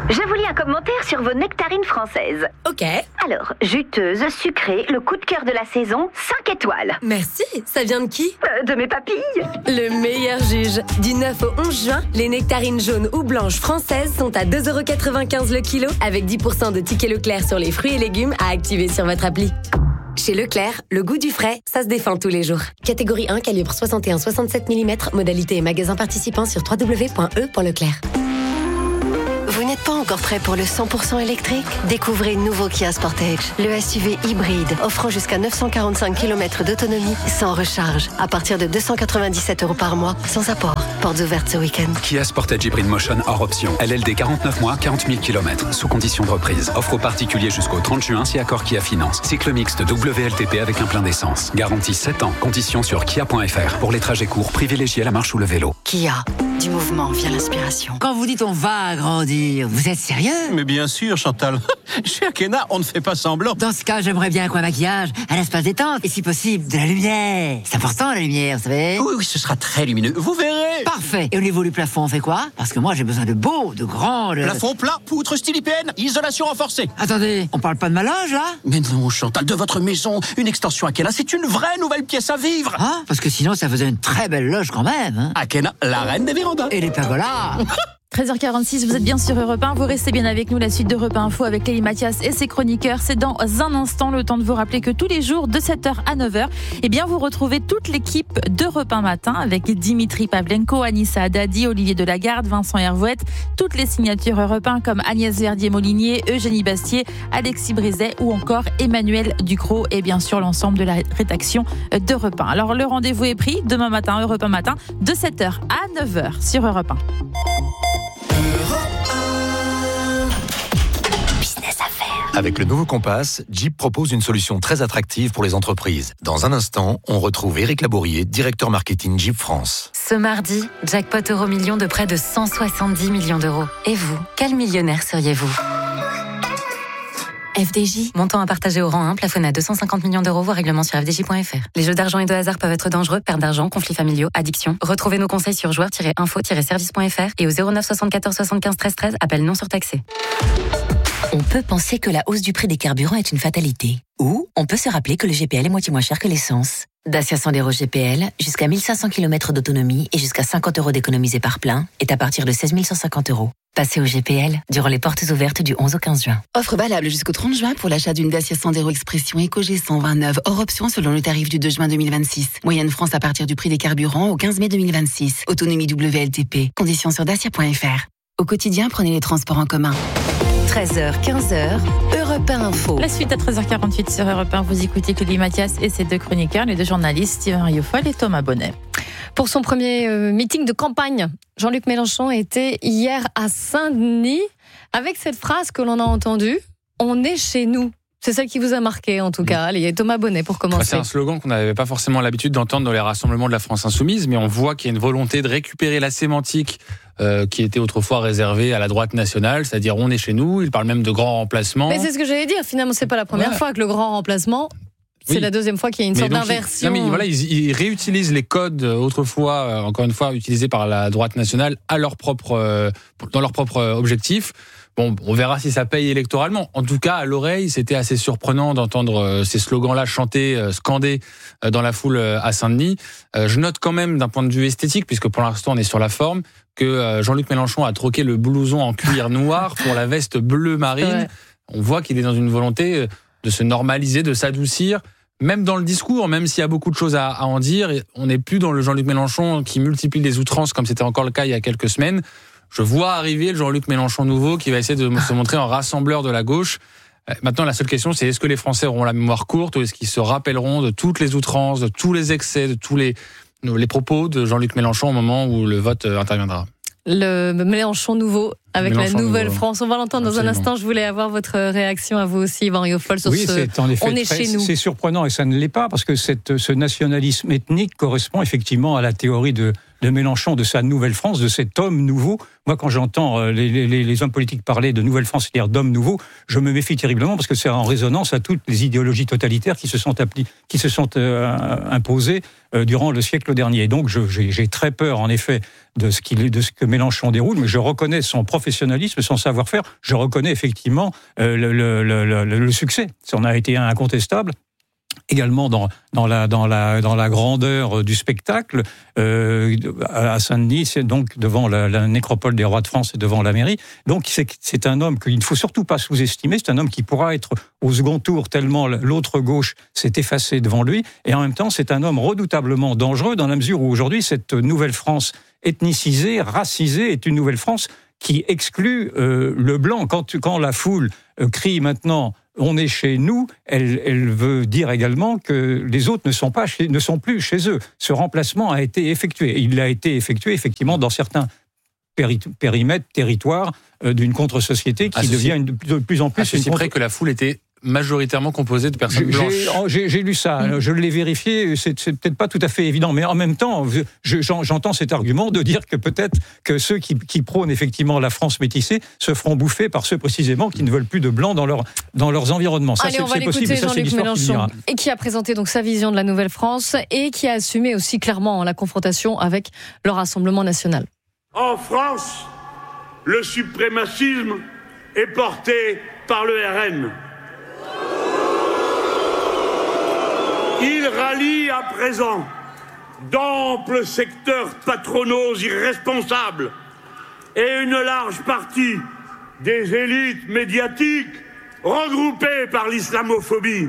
Je vous lis un commentaire sur vos nectarines françaises. Ok. Alors, juteuse, sucrée, le coup de cœur de la saison, cinq étoiles. Merci. Ça vient de qui ? euh, De mes papilles. Le meilleur juge. Du neuf au onze juin, les nectarines jaunes ou blanches françaises sont à deux euros quatre-vingt-quinze le kilo, avec dix pour cent de tickets Leclerc sur les fruits et légumes à activer sur votre appli. Chez Leclerc, le goût du frais, ça se défend tous les jours. Catégorie un, calibre soixante et un virgule soixante-sept millimètres, modalité et magasin participant sur w w w point e point leclerc. Vous n'êtes pas encore prêt pour le cent pour cent électrique ? Découvrez le nouveau Kia Sportage, le S U V hybride, offrant jusqu'à neuf cent quarante-cinq kilomètres d'autonomie sans recharge, à partir de deux cent quatre-vingt-dix-sept euros par mois, sans apport. Portes ouvertes ce week-end. Kia Sportage Hybrid Motion hors option. L L D quarante-neuf mois, quarante mille kilomètres, sous condition de reprise. Offre aux particuliers jusqu'au trente juin si accord Kia Finance. Cycle mixte W L T P avec un plein d'essence. Garantie sept ans. Conditions sur kia point f r. Pour les trajets courts, privilégiez la marche ou le vélo. Kia, du mouvement vient l'inspiration. Quand vous dites on va agrandir, vous êtes sérieux ? Mais bien sûr, Chantal. Chez Akena, on ne fait pas semblant. Dans ce cas, j'aimerais bien un coin maquillage, un espace détente, et si possible, de la lumière. C'est important, la lumière, vous savez ? Oui, oui, ce sera très lumineux. Vous verrez. Parfait. Et au niveau du plafond, on fait quoi ? Parce que moi, j'ai besoin de beau, de grand, de... Plafond plat, poutre style I P N, isolation renforcée. Attendez, on parle pas de ma loge, là ? Mais non, Chantal, de votre maison, une extension Akena, c'est une vraie nouvelle pièce à vivre. Ah, parce que sinon, ça faisait une très belle loge quand même. Hein. Akena, la reine des vérandas. Et les pergolas. treize heures quarante-six, vous êtes bien sur Europe un, vous restez bien avec nous, la suite d'Europe un Info avec Lélie Mathias et ses chroniqueurs. C'est dans un instant, le temps de vous rappeler que tous les jours, de sept heures à neuf heures, eh bien, vous retrouvez toute l'équipe d'Europe un Matin avec Dimitri Pavlenko, Anissa Haddadi, Olivier Delagarde, Vincent Hervouette, toutes les signatures Europe un comme Agnès Verdier-Molinier, Eugénie Bastier, Alexis Brizet ou encore Emmanuel Ducrot et bien sûr l'ensemble de la rédaction d'Europe un. Alors, le rendez-vous est pris demain matin, Europe un Matin, de sept heures à neuf heures sur Europe un. Avec le nouveau Compass, Jeep propose une solution très attractive pour les entreprises. Dans un instant, on retrouve Éric Labourier, directeur marketing Jeep France. Ce mardi, jackpot euro million de près de cent soixante-dix millions d'euros. Et vous, quel millionnaire seriez-vous ? F D J, montant à partager au rang un, plafonné à deux cent cinquante millions d'euros, voire règlement sur f d j point f r. Les jeux d'argent et de hasard peuvent être dangereux, perte d'argent, conflits familiaux, addiction. Retrouvez nos conseils sur joueurs tiret info tiret service point f r et au zéro neuf soixante-quatorze soixante-quinze treize treize, appel non surtaxé. On peut penser que la hausse du prix des carburants est une fatalité. Ou on peut se rappeler que le G P L est moitié moins cher que l'essence. Dacia Sandero G P L, jusqu'à mille cinq cents kilomètres d'autonomie et jusqu'à cinquante euros d'économisés par plein, est à partir de seize mille cent cinquante euros. Passez au G P L durant les portes ouvertes du onze au quinze juin. Offre valable jusqu'au trente juin pour l'achat d'une Dacia Sandero Expression EcoG cent vingt-neuf, hors option selon le tarif du deux juin deux mille vingt-six. Moyenne France à partir du prix des carburants au quinze mai deux mille vingt-six. Autonomie W L T P. Conditions sur dacia point f r. Au quotidien, prenez les transports en commun. treize heures, quinze heures, Europe un Info. La suite à treize heures quarante-huit sur Europe un, vous écoutez Lélie Mathias et ses deux chroniqueurs, les deux journalistes, Steven Riofol et Thomas Bonnet. Pour son premier euh, meeting de campagne, Jean-Luc Mélenchon était hier à Saint-Denis avec cette phrase que l'on a entendue, « On est chez nous ». C'est celle qui vous a marqué en tout cas. Allez, Thomas Bonnet pour commencer. C'est un slogan qu'on n'avait pas forcément l'habitude d'entendre dans les rassemblements de la France Insoumise, mais on voit qu'il y a une volonté de récupérer la sémantique euh, qui était autrefois réservée à la droite nationale, c'est-à-dire on est chez nous, il parle même de grand remplacement. Mais c'est ce que j'allais dire, finalement c'est pas la première ouais. fois que le grand remplacement... C'est oui. la deuxième fois qu'il y a une mais sorte d'inversion. Ils, non mais voilà, ils, ils réutilisent les codes autrefois, euh, encore une fois, utilisés par la droite nationale à leur propre, euh, dans leur propre objectif. Bon, on verra si ça paye électoralement. En tout cas, à l'oreille, c'était assez surprenant d'entendre euh, ces slogans-là chantés, euh, scandés euh, dans la foule euh, à Saint-Denis. Euh, je note quand même, d'un point de vue esthétique, puisque pour l'instant on est sur la forme, que euh, Jean-Luc Mélenchon a troqué le blouson en cuir noir pour la veste bleu marine. Ouais. On voit qu'il est dans une volonté de se normaliser, de s'adoucir. Même dans le discours, même s'il y a beaucoup de choses à, à en dire, on n'est plus dans le Jean-Luc Mélenchon qui multiplie les outrances comme c'était encore le cas il y a quelques semaines. Je vois arriver le Jean-Luc Mélenchon nouveau qui va essayer de se montrer un rassembleur de la gauche. Maintenant, la seule question, c'est est-ce que les Français auront la mémoire courte ou est-ce qu'ils se rappelleront de toutes les outrances, de tous les excès, de tous les, les propos de Jean-Luc Mélenchon au moment où le vote interviendra? Le Mélenchon nouveau avec Mélenchon la nouvelle nouveau. France. On va l'entendre dans Absolument. un instant. Je voulais avoir votre réaction à vous aussi, Yvan Riofol, sur oui, ce c'est en effet on est très, chez nous. C'est surprenant et ça ne l'est pas parce que cette, ce nationalisme ethnique correspond effectivement à la théorie de, de Mélenchon, de sa nouvelle France, de cet homme nouveau. Moi, quand j'entends les, les, les hommes politiques parler de nouvelle France, c'est-à-dire d'homme nouveau, je me méfie terriblement parce que c'est en résonance à toutes les idéologies totalitaires qui se sont, appli- qui se sont euh, imposées euh, durant le siècle dernier. Donc, je, j'ai, j'ai très peur, en effet, de ce, qu'il, de ce que Mélenchon déroule, mais je reconnais son professionnalisme professionnalisme, son savoir-faire. Je reconnais effectivement euh, le, le, le, le, le succès. Ça en a été incontestable. Également dans, dans, la, dans, la, dans la grandeur du spectacle, euh, à Saint-Denis, c'est donc devant la, la nécropole des rois de France et devant la mairie. Donc c'est, c'est un homme qu'il ne faut surtout pas sous-estimer, c'est un homme qui pourra être au second tour tellement l'autre gauche s'est effacée devant lui, et en même temps c'est un homme redoutablement dangereux dans la mesure où aujourd'hui cette nouvelle France ethnicisée, racisée, est une nouvelle France qui exclut euh, le blanc. Quand, quand la foule euh, crie maintenant « on est chez nous », elle, elle veut dire également que les autres ne sont, pas chez, ne sont plus chez eux. Ce remplacement a été effectué. Il a été effectué effectivement dans certains péri- périmètres, territoires euh, d'une contre-société qui devient une, de plus en plus... À ceci près que la foule était majoritairement composée de personnes j'ai, blanches. J'ai, j'ai lu ça, mmh. je l'ai vérifié, c'est, c'est peut-être pas tout à fait évident, mais en même temps, je, j'entends cet argument de dire que peut-être que ceux qui, qui prônent effectivement la France métissée se feront bouffer par ceux précisément qui ne veulent plus de blancs dans, leur, dans leurs environnements. Ça, Allez, c'est, on va c'est l'écouter, possible, ça, Jean-Luc c'est Mélenchon, et qui a présenté donc sa vision de la nouvelle France et qui a assumé aussi clairement la confrontation avec le Rassemblement national. En France, le suprémacisme est porté par le R N. Il rallie à présent d'amples secteurs patronaux irresponsables et une large partie des élites médiatiques regroupées par l'islamophobie.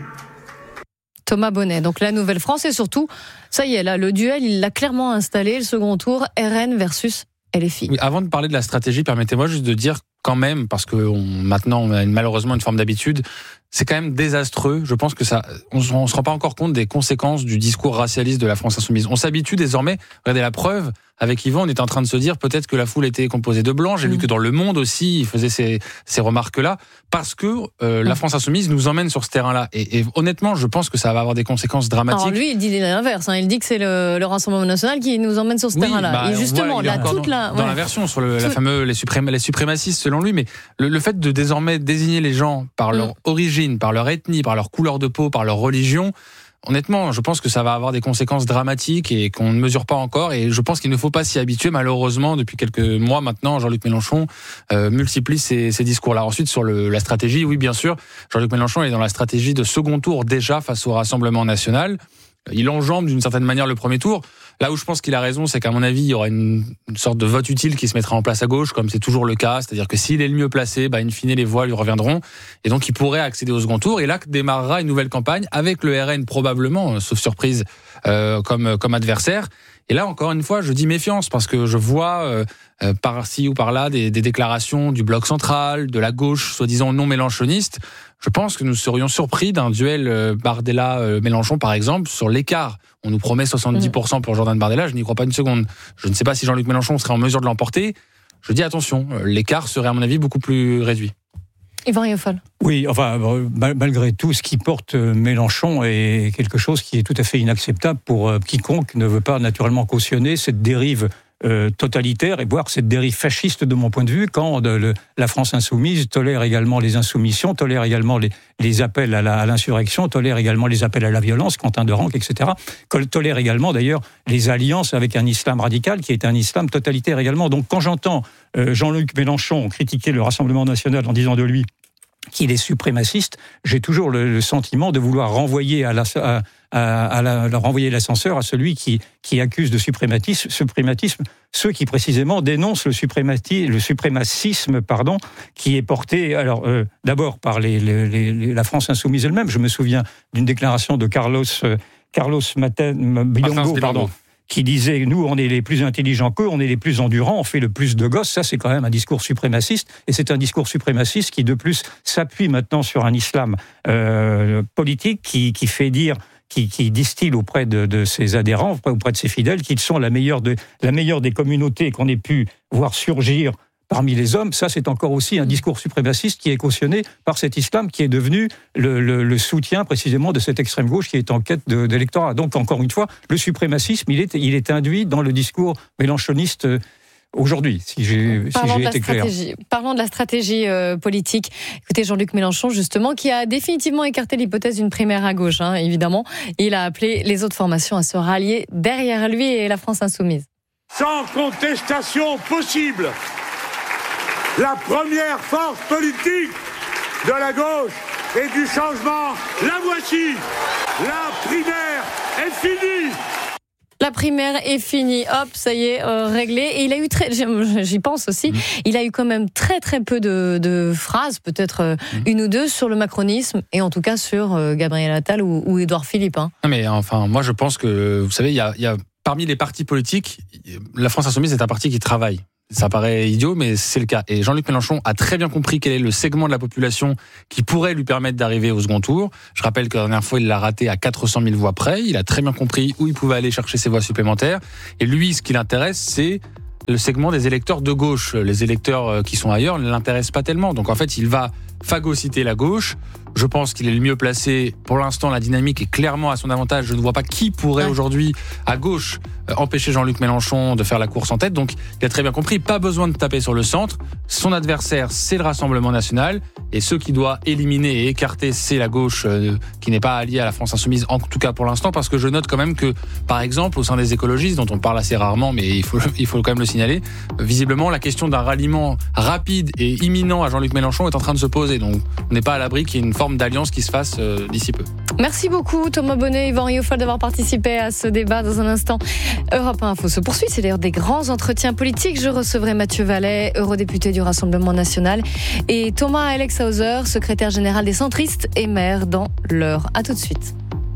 Thomas Bonnet, donc la Nouvelle-France, et surtout, ça y est, là, le duel, il l'a clairement installé, le second tour, R N versus L F I. Oui, avant de parler de la stratégie, permettez-moi juste de dire quand même, parce que on, maintenant on a une, malheureusement une forme d'habitude, c'est quand même désastreux. Je pense que ça, on, on se rend pas encore compte des conséquences du discours racialiste de la France insoumise. On s'habitue désormais. Regardez la preuve. Avec Yvan, on est en train de se dire peut-être que la foule était composée de blancs. J'ai mmh. vu que dans Le Monde aussi, il faisait ces, ces remarques-là, parce que euh, mmh. la France insoumise nous emmène sur ce terrain-là. Et, et honnêtement, je pense que ça va avoir des conséquences dramatiques. Alors lui, il dit l'inverse. Hein. Il dit que c'est le, le Rassemblement national qui nous emmène sur ce oui, terrain-là. Bah, et justement, voit, là, toute dans, la... Dans ouais. la version sur le, la fameux, les, suprém, les suprémacistes, selon lui. Mais le, le fait de désormais désigner les gens par leur mmh. origine, par leur ethnie, par leur couleur de peau, par leur religion... Honnêtement, je pense que ça va avoir des conséquences dramatiques et qu'on ne mesure pas encore. Et je pense qu'il ne faut pas s'y habituer. Malheureusement, depuis quelques mois maintenant, Jean-Luc Mélenchon euh, multiplie ces, ces discours-là. Ensuite, sur le, la stratégie, oui, bien sûr, Jean-Luc Mélenchon est dans la stratégie de second tour déjà face au Rassemblement national. Il enjambe d'une certaine manière le premier tour. Là où je pense qu'il a raison, c'est qu'à mon avis, il y aura une, une sorte de vote utile qui se mettra en place à gauche, comme c'est toujours le cas. C'est-à-dire que s'il est le mieux placé, bah, in fine, les voix lui reviendront. Et donc, il pourrait accéder au second tour. Et là, démarrera une nouvelle campagne avec le R N probablement, sauf surprise, euh, comme, comme adversaire. Et là, encore une fois, je dis méfiance parce que je vois euh, euh, par-ci ou par-là des, des déclarations du bloc central, de la gauche, soi-disant non mélenchoniste. Je pense que nous serions surpris d'un duel euh, Bardella-Mélenchon, par exemple, sur l'écart. On nous promet soixante-dix pour cent pour Jordan Bardella, je n'y crois pas une seconde. Je ne sais pas si Jean-Luc Mélenchon serait en mesure de l'emporter. Je dis attention, l'écart serait à mon avis beaucoup plus réduit. Yvan Rioufol. Oui, enfin, malgré tout, ce qui porte Mélenchon est quelque chose qui est tout à fait inacceptable pour quiconque ne veut pas naturellement cautionner cette dérive euh, totalitaire et voire cette dérive fasciste de mon point de vue, quand de, le, la France insoumise tolère également les insoumissions, tolère également les, les appels à, la, à l'insurrection, tolère également les appels à la violence, Quentin de Ranc, et cetera. Tolère également d'ailleurs les alliances avec un islam radical qui est un islam totalitaire également. Donc quand j'entends euh, Jean-Luc Mélenchon critiquer le Rassemblement national en disant de lui qu'il est suprémaciste, j'ai toujours le, le sentiment de vouloir renvoyer à la, à, à, à la, renvoyer l'ascenseur à celui qui, qui accuse de suprématisme, suprématisme ceux qui précisément dénoncent le, suprémati, le suprémacisme pardon, qui est porté alors euh, d'abord par les, les, les, la France insoumise elle-même. Je me souviens d'une déclaration de Carlos, euh, Carlos Maten, Bilongo, pardon, qui disait « nous, on est les plus intelligents qu'eux, on est les plus endurants, on fait le plus de gosses ». Ça, c'est quand même un discours suprémaciste. Et c'est un discours suprémaciste qui, de plus, s'appuie maintenant sur un islam euh, politique qui, qui fait dire, qui, qui distille auprès de, de ses adhérents, auprès de ses fidèles, qu'ils sont la meilleure, de, la meilleure des communautés qu'on ait pu voir surgir parmi les hommes. Ça, c'est encore aussi un discours suprémaciste qui est cautionné par cet islam qui est devenu le, le, le soutien précisément de cette extrême gauche qui est en quête de, d'électorat. Donc, encore une fois, le suprémacisme, il est, il est induit dans le discours mélenchoniste aujourd'hui, si j'ai, si j'ai été clair. Parlons de la stratégie euh, politique. Écoutez, Jean-Luc Mélenchon, justement, qui a définitivement écarté l'hypothèse d'une primaire à gauche, hein, évidemment. Il a appelé les autres formations à se rallier derrière lui et la France insoumise. Sans contestation possible, la première force politique de la gauche et du changement. La voici. La primaire est finie. La primaire est finie, hop, ça y est, euh, réglé. Et il a eu très, j'y pense aussi, mmh. il a eu quand même très très peu de, de phrases, peut-être euh, mmh. une ou deux sur le macronisme, et en tout cas sur euh, Gabriel Attal ou, ou Édouard Philippe. Hein. Non mais enfin, moi je pense que, vous savez, il y a, il y a parmi les partis politiques, la France Insoumise est un parti qui travaille. Ça paraît idiot, mais c'est le cas. Et Jean-Luc Mélenchon a très bien compris quel est le segment de la population qui pourrait lui permettre d'arriver au second tour. Je rappelle que la dernière fois, il l'a raté à quatre cent mille voix près. Il a très bien compris où il pouvait aller chercher ses voix supplémentaires. Et lui, ce qui l'intéresse, c'est le segment des électeurs de gauche. Les électeurs qui sont ailleurs ne l'intéressent pas tellement. Donc en fait, il va phagocyter la gauche. Je pense qu'il est le mieux placé. Pour l'instant, la dynamique est clairement à son avantage. Je ne vois pas qui pourrait ouais. aujourd'hui, à gauche, empêcher Jean-Luc Mélenchon de faire la course en tête. Donc, il a très bien compris, pas besoin de taper sur le centre. Son adversaire, c'est le Rassemblement national. Et ceux qui doit éliminer et écarter, c'est la gauche euh, qui n'est pas alliée à la France Insoumise, en tout cas pour l'instant, parce que je note quand même que, par exemple, au sein des écologistes, dont on parle assez rarement, mais il faut, il faut quand même le signaler, visiblement, la question d'un ralliement rapide et imminent à Jean-Luc Mélenchon est en train de se poser. Donc, on n'est pas à l'abri qu'il y ait une forme d'alliance qui se fasse euh, d'ici peu. Merci beaucoup Thomas Bonnet et Yvan Rioufol d'avoir participé à ce débat. Dans un instant, Europe un Info se poursuit. C'est d'ailleurs des grands entretiens politiques. Je recevrai Mathieu Vallet, eurodéputé du Rassemblement national, et Thomas Alex Hauser, secrétaire général des centristes et maire dans l'Eure. À tout de suite.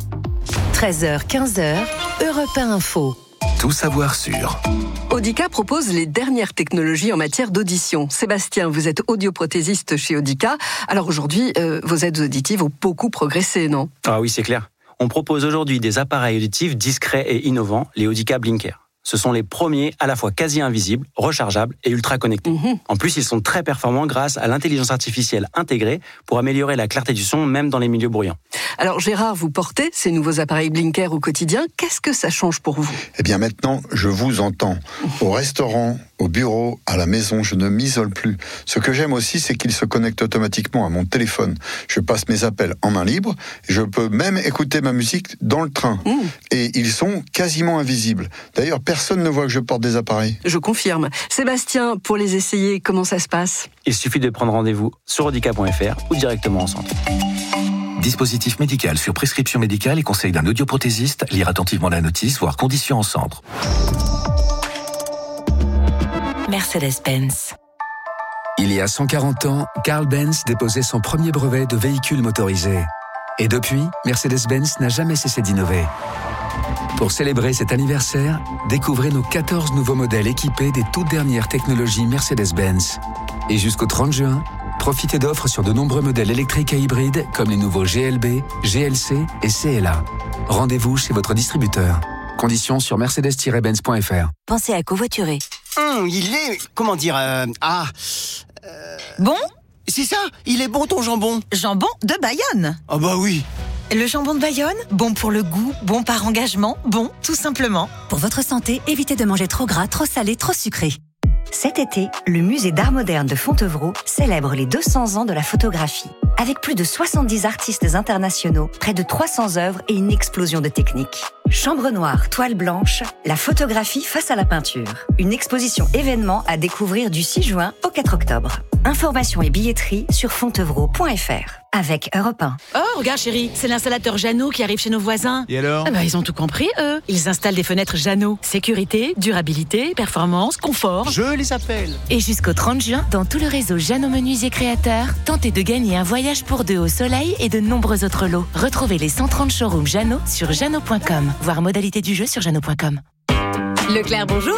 treize heures quinze, Europe un Info. Tout savoir sur. Audica propose les dernières technologies en matière d'audition. Sébastien, vous êtes audioprothésiste chez Audica. Alors aujourd'hui, euh, vos aides auditives ont beaucoup progressé, non ? Ah oui, c'est clair. On propose aujourd'hui des appareils auditifs discrets et innovants, les Audica Blinker. Ce sont les premiers à la fois quasi invisibles, rechargeables et ultra connectés. Mmh. En plus, ils sont très performants grâce à l'intelligence artificielle intégrée pour améliorer la clarté du son, même dans les milieux bruyants. Alors Gérard, vous portez ces nouveaux appareils Blinker au quotidien. Qu'est-ce que ça change pour vous ? Eh bien maintenant, je vous entends. Au restaurant, au bureau, à la maison, je ne m'isole plus. Ce que j'aime aussi, c'est qu'ils se connectent automatiquement à mon téléphone. Je passe mes appels en main libre. Je peux même écouter ma musique dans le train. Mmh. Et ils sont quasiment invisibles. D'ailleurs, personne ne voit que je porte des appareils. Je confirme. Sébastien, pour les essayer, comment ça se passe ? Il suffit de prendre rendez-vous sur audica point f r ou directement en centre. Dispositif médical sur prescription médicale et conseil d'un audioprothésiste. Lire attentivement la notice, voire conditions en centre. Mercedes-Benz. Il y a cent quarante ans, Carl Benz déposait son premier brevet de véhicule motorisé. Et depuis, Mercedes-Benz n'a jamais cessé d'innover. Pour célébrer cet anniversaire, découvrez nos quatorze nouveaux modèles équipés des toutes dernières technologies Mercedes-Benz. Et jusqu'au trente juin, profitez d'offres sur de nombreux modèles électriques et hybrides comme les nouveaux G L B, G L C et C L A. Rendez-vous chez votre distributeur. Conditions sur mercedes tiret benz point f r. Pensez à covoiturer. Hum, il est... Comment dire... Euh, ah... Euh... Bon ? C'est ça, il est bon ton jambon. Jambon de Bayonne. Ah bah oui. Le jambon de Bayonne, bon pour le goût, bon par engagement, bon tout simplement. Pour votre santé, évitez de manger trop gras, trop salé, trop sucré. Cet été, le musée d'art moderne de Fontevraud célèbre les deux cents ans de la photographie. Avec plus de soixante-dix artistes internationaux, près de trois cents œuvres et une explosion de techniques. Chambre noire, toile blanche, la photographie face à la peinture. Une exposition événement à découvrir du six juin au quatre octobre. Informations et billetterie sur fontevraud point f r. Avec Europe un. Oh, regarde chérie, c'est l'installateur Jeannot qui arrive chez nos voisins. Et alors ? Ah bah, ils ont tout compris, eux. Ils installent des fenêtres Jeannot. Sécurité, durabilité, performance, confort. Je les appelle. Et jusqu'au trente juin, dans tout le réseau Jeannot Menuisier Créateurs, tentez de gagner un voyage pour deux au soleil et de nombreux autres lots. Retrouvez les cent trente showrooms Jeannot sur jeannot point com. Voir modalité du jeu sur jeannot point com. Leclerc, bonjour.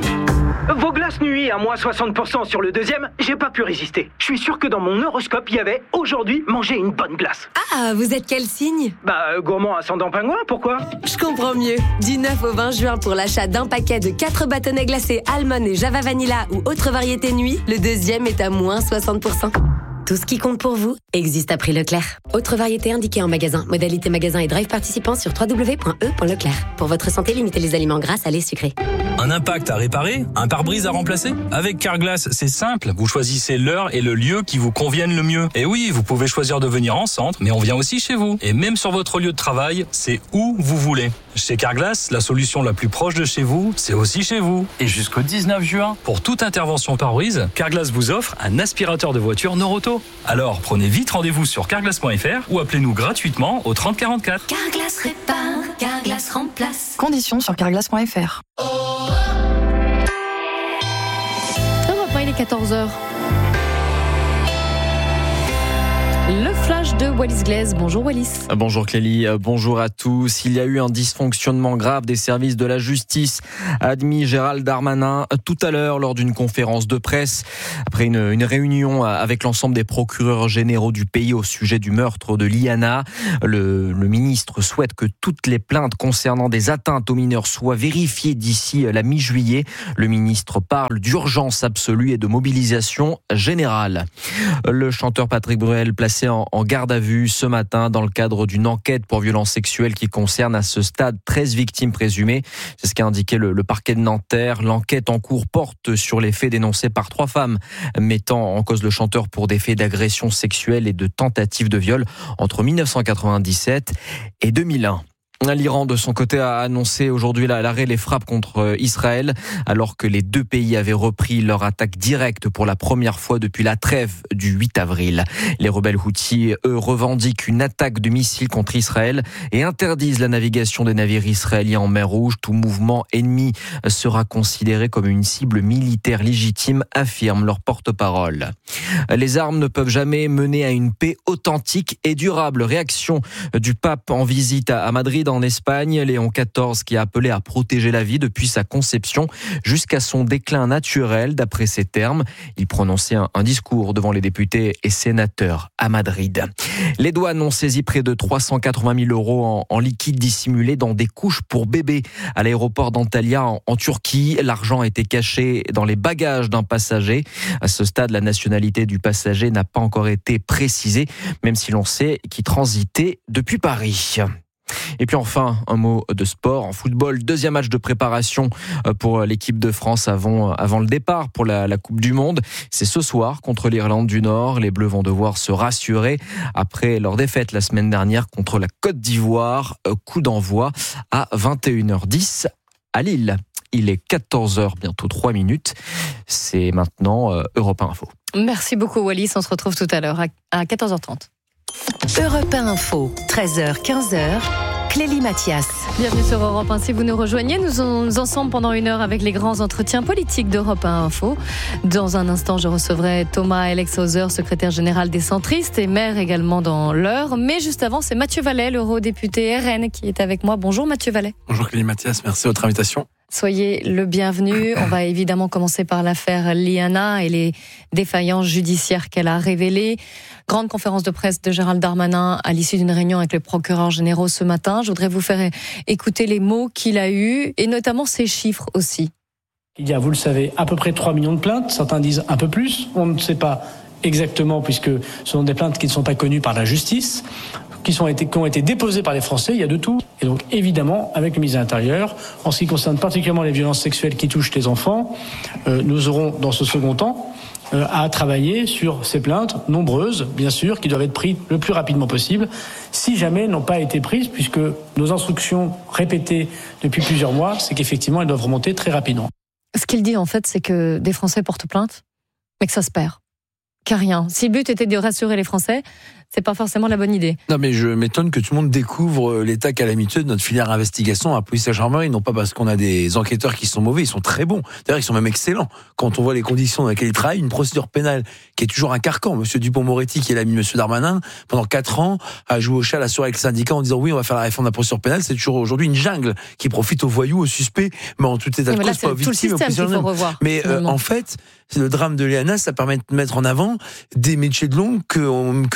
Vos glaces nuit à moins soixante pour cent sur le deuxième, j'ai pas pu résister. Je suis sûr que dans mon horoscope, il y avait « Aujourd'hui, manger une bonne glace ». Ah, vous êtes quel signe ? Bah, euh, gourmand ascendant pingouin, pourquoi ? Je comprends mieux. Du neuf au vingt juin, pour l'achat d'un paquet de quatre bâtonnets glacés Almond et Java Vanilla ou autre variété nuit, le deuxième est à moins soixante pour cent. Tout ce qui compte pour vous existe à prix Leclerc. Autre variété indiquée en magasin. Modalité magasin et drive participant sur w w w point e point leclerc. Pour votre santé, limitez les aliments gras, salés, sucrés. Un impact à réparer? Un pare-brise à remplacer? Avec Carglass, c'est simple. Vous choisissez l'heure et le lieu qui vous conviennent le mieux. Et oui, vous pouvez choisir de venir en centre, mais on vient aussi chez vous. Et même sur votre lieu de travail, c'est où vous voulez. Chez Carglass, la solution la plus proche de chez vous, c'est aussi chez vous. Et jusqu'au dix-neuf juin, pour toute intervention pare-brise, Carglass vous offre un aspirateur de voiture Noroto. Alors, prenez vite rendez-vous sur carglass point f r ou appelez-nous gratuitement au trente quarante-quatre. Carglass répare, Carglass remplace. Conditions sur carglass point f r. Europe un, il est quatorze heures. Le flash de Wallis Glaise. Bonjour Wallis. Bonjour Clélie, bonjour à tous. Il y a eu un dysfonctionnement grave des services de la justice, a admis Gérald Darmanin tout à l'heure lors d'une conférence de presse. Après une, une réunion avec l'ensemble des procureurs généraux du pays au sujet du meurtre de Liana, le, le ministre souhaite que toutes les plaintes concernant des atteintes aux mineurs soient vérifiées d'ici la mi-juillet. Le ministre parle d'urgence absolue et de mobilisation générale. Le chanteur Patrick Bruel placé En, en garde à vue ce matin dans le cadre d'une enquête pour violences sexuelles qui concerne à ce stade treize victimes présumées. C'est ce qu'a indiqué le, le parquet de Nanterre. L'enquête en cours porte sur les faits dénoncés par trois femmes mettant en cause le chanteur pour des faits d'agression sexuelle et de tentative de viol entre dix-neuf cent quatre-vingt-dix-sept et deux mille un. L'Iran, de son côté, a annoncé aujourd'hui l'arrêt des frappes contre Israël, alors que les deux pays avaient repris leur attaque directe pour la première fois depuis la trêve du huit avril. Les rebelles houthis, eux, revendiquent une attaque de missiles contre Israël et interdisent la navigation des navires israéliens en mer Rouge. Tout mouvement ennemi sera considéré comme une cible militaire légitime, affirme leur porte-parole. Les armes ne peuvent jamais mener à une paix authentique et durable. Réaction du pape en visite à Madrid, en Espagne, Léon quatorze qui a appelé à protéger la vie depuis sa conception jusqu'à son déclin naturel, d'après ses termes. Il prononçait un, un discours devant les députés et sénateurs à Madrid. Les douanes ont saisi près de trois cent quatre-vingt mille euros en, en liquide dissimulé dans des couches pour bébés à l'aéroport d'Antalya en, en Turquie. L'argent était caché dans les bagages d'un passager. À ce stade, la nationalité du passager n'a pas encore été précisée, même si l'on sait qu'il transitait depuis Paris. Et puis enfin, un mot de sport. En football, deuxième match de préparation pour l'équipe de France avant, avant le départ pour la, la Coupe du Monde. C'est ce soir contre l'Irlande du Nord. Les Bleus vont devoir se rassurer après leur défaite la semaine dernière contre la Côte d'Ivoire. Coup d'envoi à vingt et une heures dix à Lille. Il est quatorze heures, bientôt trois minutes. C'est maintenant euh, Europe un Info. Merci beaucoup Wallis, on se retrouve tout à l'heure à quatorze heures trente. Europe un Info, treize heures, quinze heures. Clélie Mathias. Bienvenue sur Europe un. Si vous nous rejoignez, nous sommes ensemble pendant une heure avec les grands entretiens politiques d'Europe un Info. Dans un instant, je recevrai Thomas Elexhauser, secrétaire général des centristes et maire également dans l'heure. Mais juste avant, c'est Mathieu Vallet, l'eurodéputé R N, qui est avec moi. Bonjour Mathieu Vallet. Bonjour Clélie Mathias, merci de votre invitation. Soyez le bienvenu. On va évidemment commencer par l'affaire Liana et les défaillances judiciaires qu'elle a révélées. Grande conférence de presse de Gérald Darmanin à l'issue d'une réunion avec les procureurs généraux ce matin. Je voudrais vous faire écouter les mots qu'il a eus et notamment ces chiffres aussi. Il y a, vous le savez, à peu près trois millions de plaintes. Certains disent un peu plus. On ne sait pas exactement puisque ce sont des plaintes qui ne sont pas connues par la justice, qui, sont été, qui ont été déposées par les Français, il y a de tout. Et donc évidemment, avec le ministre de l'Intérieur, en ce qui concerne particulièrement les violences sexuelles qui touchent les enfants, euh, nous aurons dans ce second temps euh, à travailler sur ces plaintes, nombreuses bien sûr, qui doivent être prises le plus rapidement possible, si jamais elles n'ont pas été prises, puisque nos instructions répétées depuis plusieurs mois, c'est qu'effectivement elles doivent remonter très rapidement. Ce qu'il dit en fait, c'est que des Français portent plainte, mais que ça se perd. Qu'à rien. Si le but était de rassurer les Français, c'est pas forcément la bonne idée. Non, mais je m'étonne que tout le monde découvre l'état calamiteux de notre filière investigation à police et gendarmerie, non pas parce qu'on a des enquêteurs qui sont mauvais, ils sont très bons. D'ailleurs, ils sont même excellents. Quand on voit les conditions dans lesquelles ils travaillent, une procédure pénale qui est toujours un carcan. Monsieur Dupond-Moretti, qui est l'ami de Monsieur Darmanin, pendant quatre ans, a joué au chat à la soirée avec le syndicat en disant oui, on va faire la réforme de la procédure pénale. C'est toujours aujourd'hui une jungle qui profite aux voyous, aux suspects, mais en tout état de cause, pas aux victimes. Tout le système qu'il faut revoir. Mais euh, en fait, le drame de Liana, ça permet de mettre en avant des métiers de l'ombre que, que beaucoup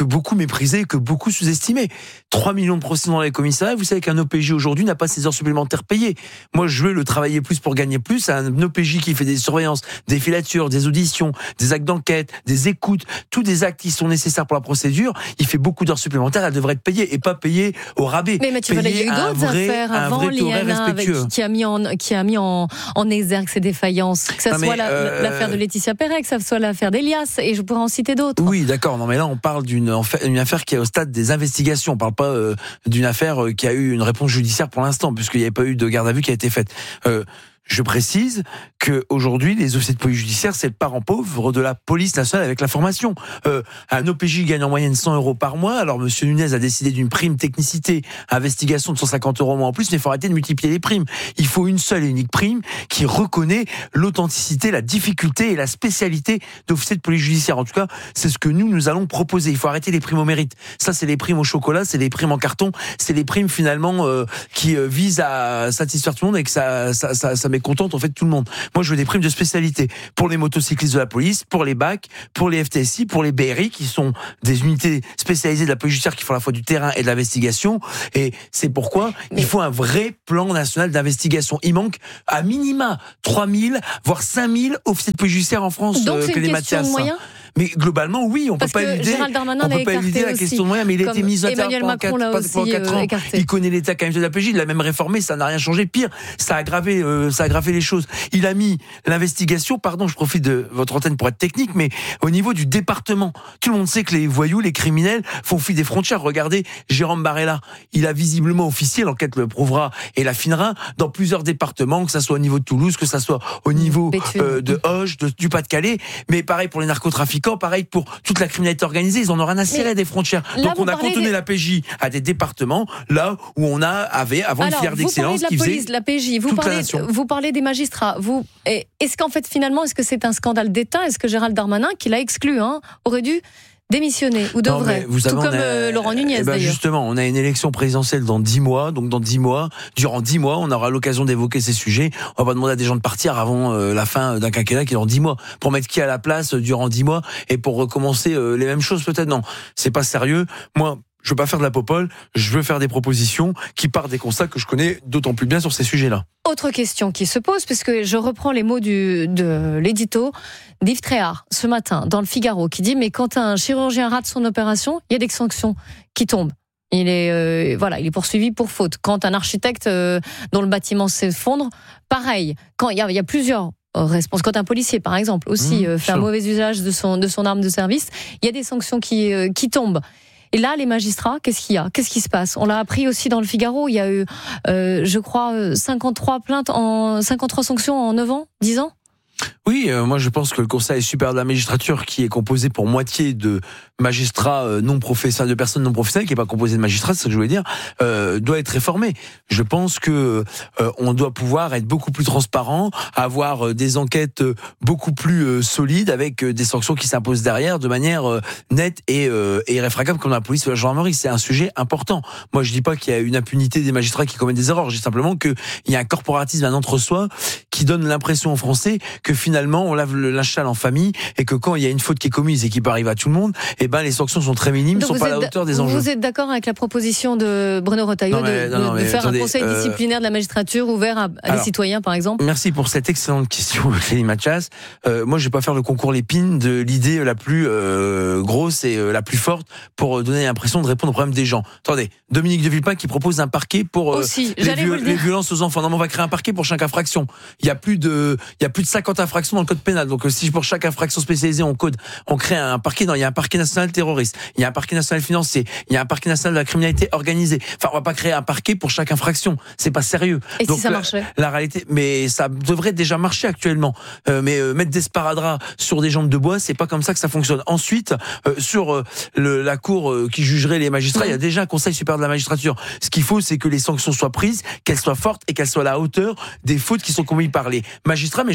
méprisé, que beaucoup sous-estimé. trois millions de procès dans les commissariats. Vous savez qu'un O P J aujourd'hui n'a pas ses heures supplémentaires payées. Moi, je veux le travailler plus pour gagner plus. Un O P J qui fait des surveillances, des filatures, des auditions, des actes d'enquête, des écoutes, tous des actes qui sont nécessaires pour la procédure, il fait beaucoup d'heures supplémentaires, elle devrait être payée et pas payée au rabais. Mais Mathieu Vallet, il y a eu d'autres affaires avant l'I N A avec, qui a mis en, qui a mis en, en exergue ces défaillances. Que ça non, soit la, euh, l'affaire de Laetitia Perret, que ça soit l'affaire d'Elias, et je pourrais en citer d'autres. Oui, d'accord. Non, mais là, on parle d'une une affaire qui est au stade des investigations. On parle pas euh, d'une affaire qui a eu une réponse judiciaire pour l'instant, puisqu'il n'y avait pas eu de garde à vue qui a été faite. Euh, Je précise que aujourd'hui, les officiers de police judiciaire, c'est le parent pauvre de la police nationale avec la formation. Euh, un O P J gagne en moyenne cent euros par mois. Alors, Monsieur Nunez a décidé d'une prime technicité, investigation de cent cinquante euros mois en plus, mais il faut arrêter de multiplier les primes. Il faut une seule et unique prime qui reconnaît l'authenticité, la difficulté et la spécialité d'officiers de police judiciaire. En tout cas, c'est ce que nous, nous allons proposer. Il faut arrêter les primes au mérite. Ça, c'est les primes au chocolat, c'est les primes en carton, c'est les primes finalement euh, qui euh, visent à satisfaire tout le monde et que ça, ça, ça, ça mécontente en fait tout le monde. Moi, je veux des primes de spécialité pour les motocyclistes de la police, pour les B A C, pour les F T S I, pour les B R I, qui sont des unités spécialisées de la police judiciaire qui font à la fois du terrain et de l'investigation. Et c'est pourquoi Mais... il faut un vrai plan national d'investigation. Il manque à minima trois mille, voire cinq mille officiers de police judiciaire en France. Donc, euh, c'est une question de moyens ? Mais globalement, oui, on ne peut pas éluder. On peut pas éluder la question de moyens, mais il a été mis à terre pendant quatre ans. Il connaît l'état quand même de la P J, il l'a même réformé, ça n'a rien changé. Pire, ça a aggravé, euh, ça a aggravé les choses. Il a mis l'investigation, pardon, je profite de votre antenne pour être technique, mais au niveau du département. Tout le monde sait que les voyous, les criminels font fi des frontières. Regardez, Jérôme Barella, il a visiblement officié, l'enquête le prouvera et l'affinera, dans plusieurs départements, que ça soit au niveau de Toulouse, que ça soit au niveau euh, de Hoche, de, du Pas-de-Calais, mais pareil pour les narcotrafiquants. Pareil pour toute la criminalité organisée, ils en ont rien à cirer des frontières. Là, donc on a cantonné des... la P J à des départements, là où on a avait avant Alors, une filière d'excellence qui faisait police, la P J, vous parlez, vous parlez des magistrats. Vous, est-ce qu'en fait finalement, est-ce que c'est un scandale d'État ? Est-ce que Gérald Darmanin, qui l'a exclu, hein, aurait dû démissionner ou devrait, vous savez, tout comme a, euh, Laurent Nunez eh ben d'ailleurs. Justement, on a une élection présidentielle dans dix mois, donc dans dix mois, durant dix mois, on aura l'occasion d'évoquer ces sujets. On va pas demander à des gens de partir avant euh, la fin d'un quinquennat qui est dans dix mois, pour mettre qui à la place euh, durant dix mois et pour recommencer euh, les mêmes choses peut-être. Non, c'est pas sérieux. Moi, je veux pas faire de la popole, je veux faire des propositions qui partent des constats que je connais d'autant plus bien sur ces sujets-là. Autre question qui se pose, puisque je reprends les mots du, de l'édito d'Yves Tréhard ce matin dans le Figaro, qui dit mais quand un chirurgien rate son opération, il y a des sanctions qui tombent. Il est euh, voilà, il est poursuivi pour faute. Quand un architecte euh, dont le bâtiment s'effondre, pareil. Quand il y a, il y a plusieurs réponses. Quand un policier, par exemple, aussi mmh, euh, fait un mauvais usage de son de son arme de service, il y a des sanctions qui euh, qui tombent. Et là, les magistrats, qu'est-ce qu'il y a ? Qu'est-ce qui se passe ? On l'a appris aussi dans le Figaro. Il y a eu, euh, je crois, cinquante-trois plaintes en cinquante-trois sanctions en neuf ans, dix ans. Oui, euh, moi je pense que le Conseil supérieur de la magistrature, qui est composé pour moitié de magistrats euh, non professionnels, de personnes non professionnelles, qui n'est pas composé de magistrats, c'est ce que je voulais dire, euh, doit être réformé. Je pense que euh, on doit pouvoir être beaucoup plus transparent, avoir euh, des enquêtes euh, beaucoup plus euh, solides, avec euh, des sanctions qui s'imposent derrière, de manière euh, nette et, euh, et irréfragable, comme la police ou la gendarmerie. C'est un sujet important. Moi je dis pas qu'il y a une impunité des magistrats qui commettent des erreurs, je dis simplement qu'il y a un corporatisme, un entre-soi, qui donne l'impression aux Français que finalement on lave le linge sale en famille et que quand il y a une faute qui est commise et qui peut arriver à tout le monde, eh ben les sanctions sont très minimes, ne sont pas à la hauteur des enjeux. Vous êtes d'accord avec la proposition de Bruno Retailleau non, mais, de, non, non, de faire attendez, un conseil euh, disciplinaire de la magistrature ouvert à, à alors, les citoyens, par exemple? Merci pour cette excellente question, Clélie Mathias. Euh, moi, je vais pas faire le concours Lépine de l'idée la plus euh, grosse et euh, la plus forte pour donner l'impression de répondre aux problèmes des gens. Attendez, Dominique de Villepin qui propose un parquet pour euh, Aussi, les, viol- les violences aux enfants. Non, mais on va créer un parquet pour chaque infraction. Il y a plus de, il y a plus de cinquante infractions dans le code pénal. Donc, si pour chaque infraction spécialisée, on code, on crée un parquet. Non, il y a un parquet national terroriste. Il y a un parquet national financier. Il y a un parquet national de la criminalité organisée. Enfin, on va pas créer un parquet pour chaque infraction. C'est pas sérieux. Et donc, si ça la, marchait? La réalité, mais ça devrait déjà marcher actuellement. Euh, mais euh, mettre des sparadraps sur des jambes de bois, c'est pas comme ça que ça fonctionne. Ensuite, euh, sur euh, le, la cour euh, qui jugerait les magistrats, il y a déjà un Conseil supérieur de la magistrature. Ce qu'il faut, c'est que les sanctions soient prises, qu'elles soient fortes et qu'elles soient à la hauteur des fautes qui sont commises par les magistrats. Mais je vais aller plus loin.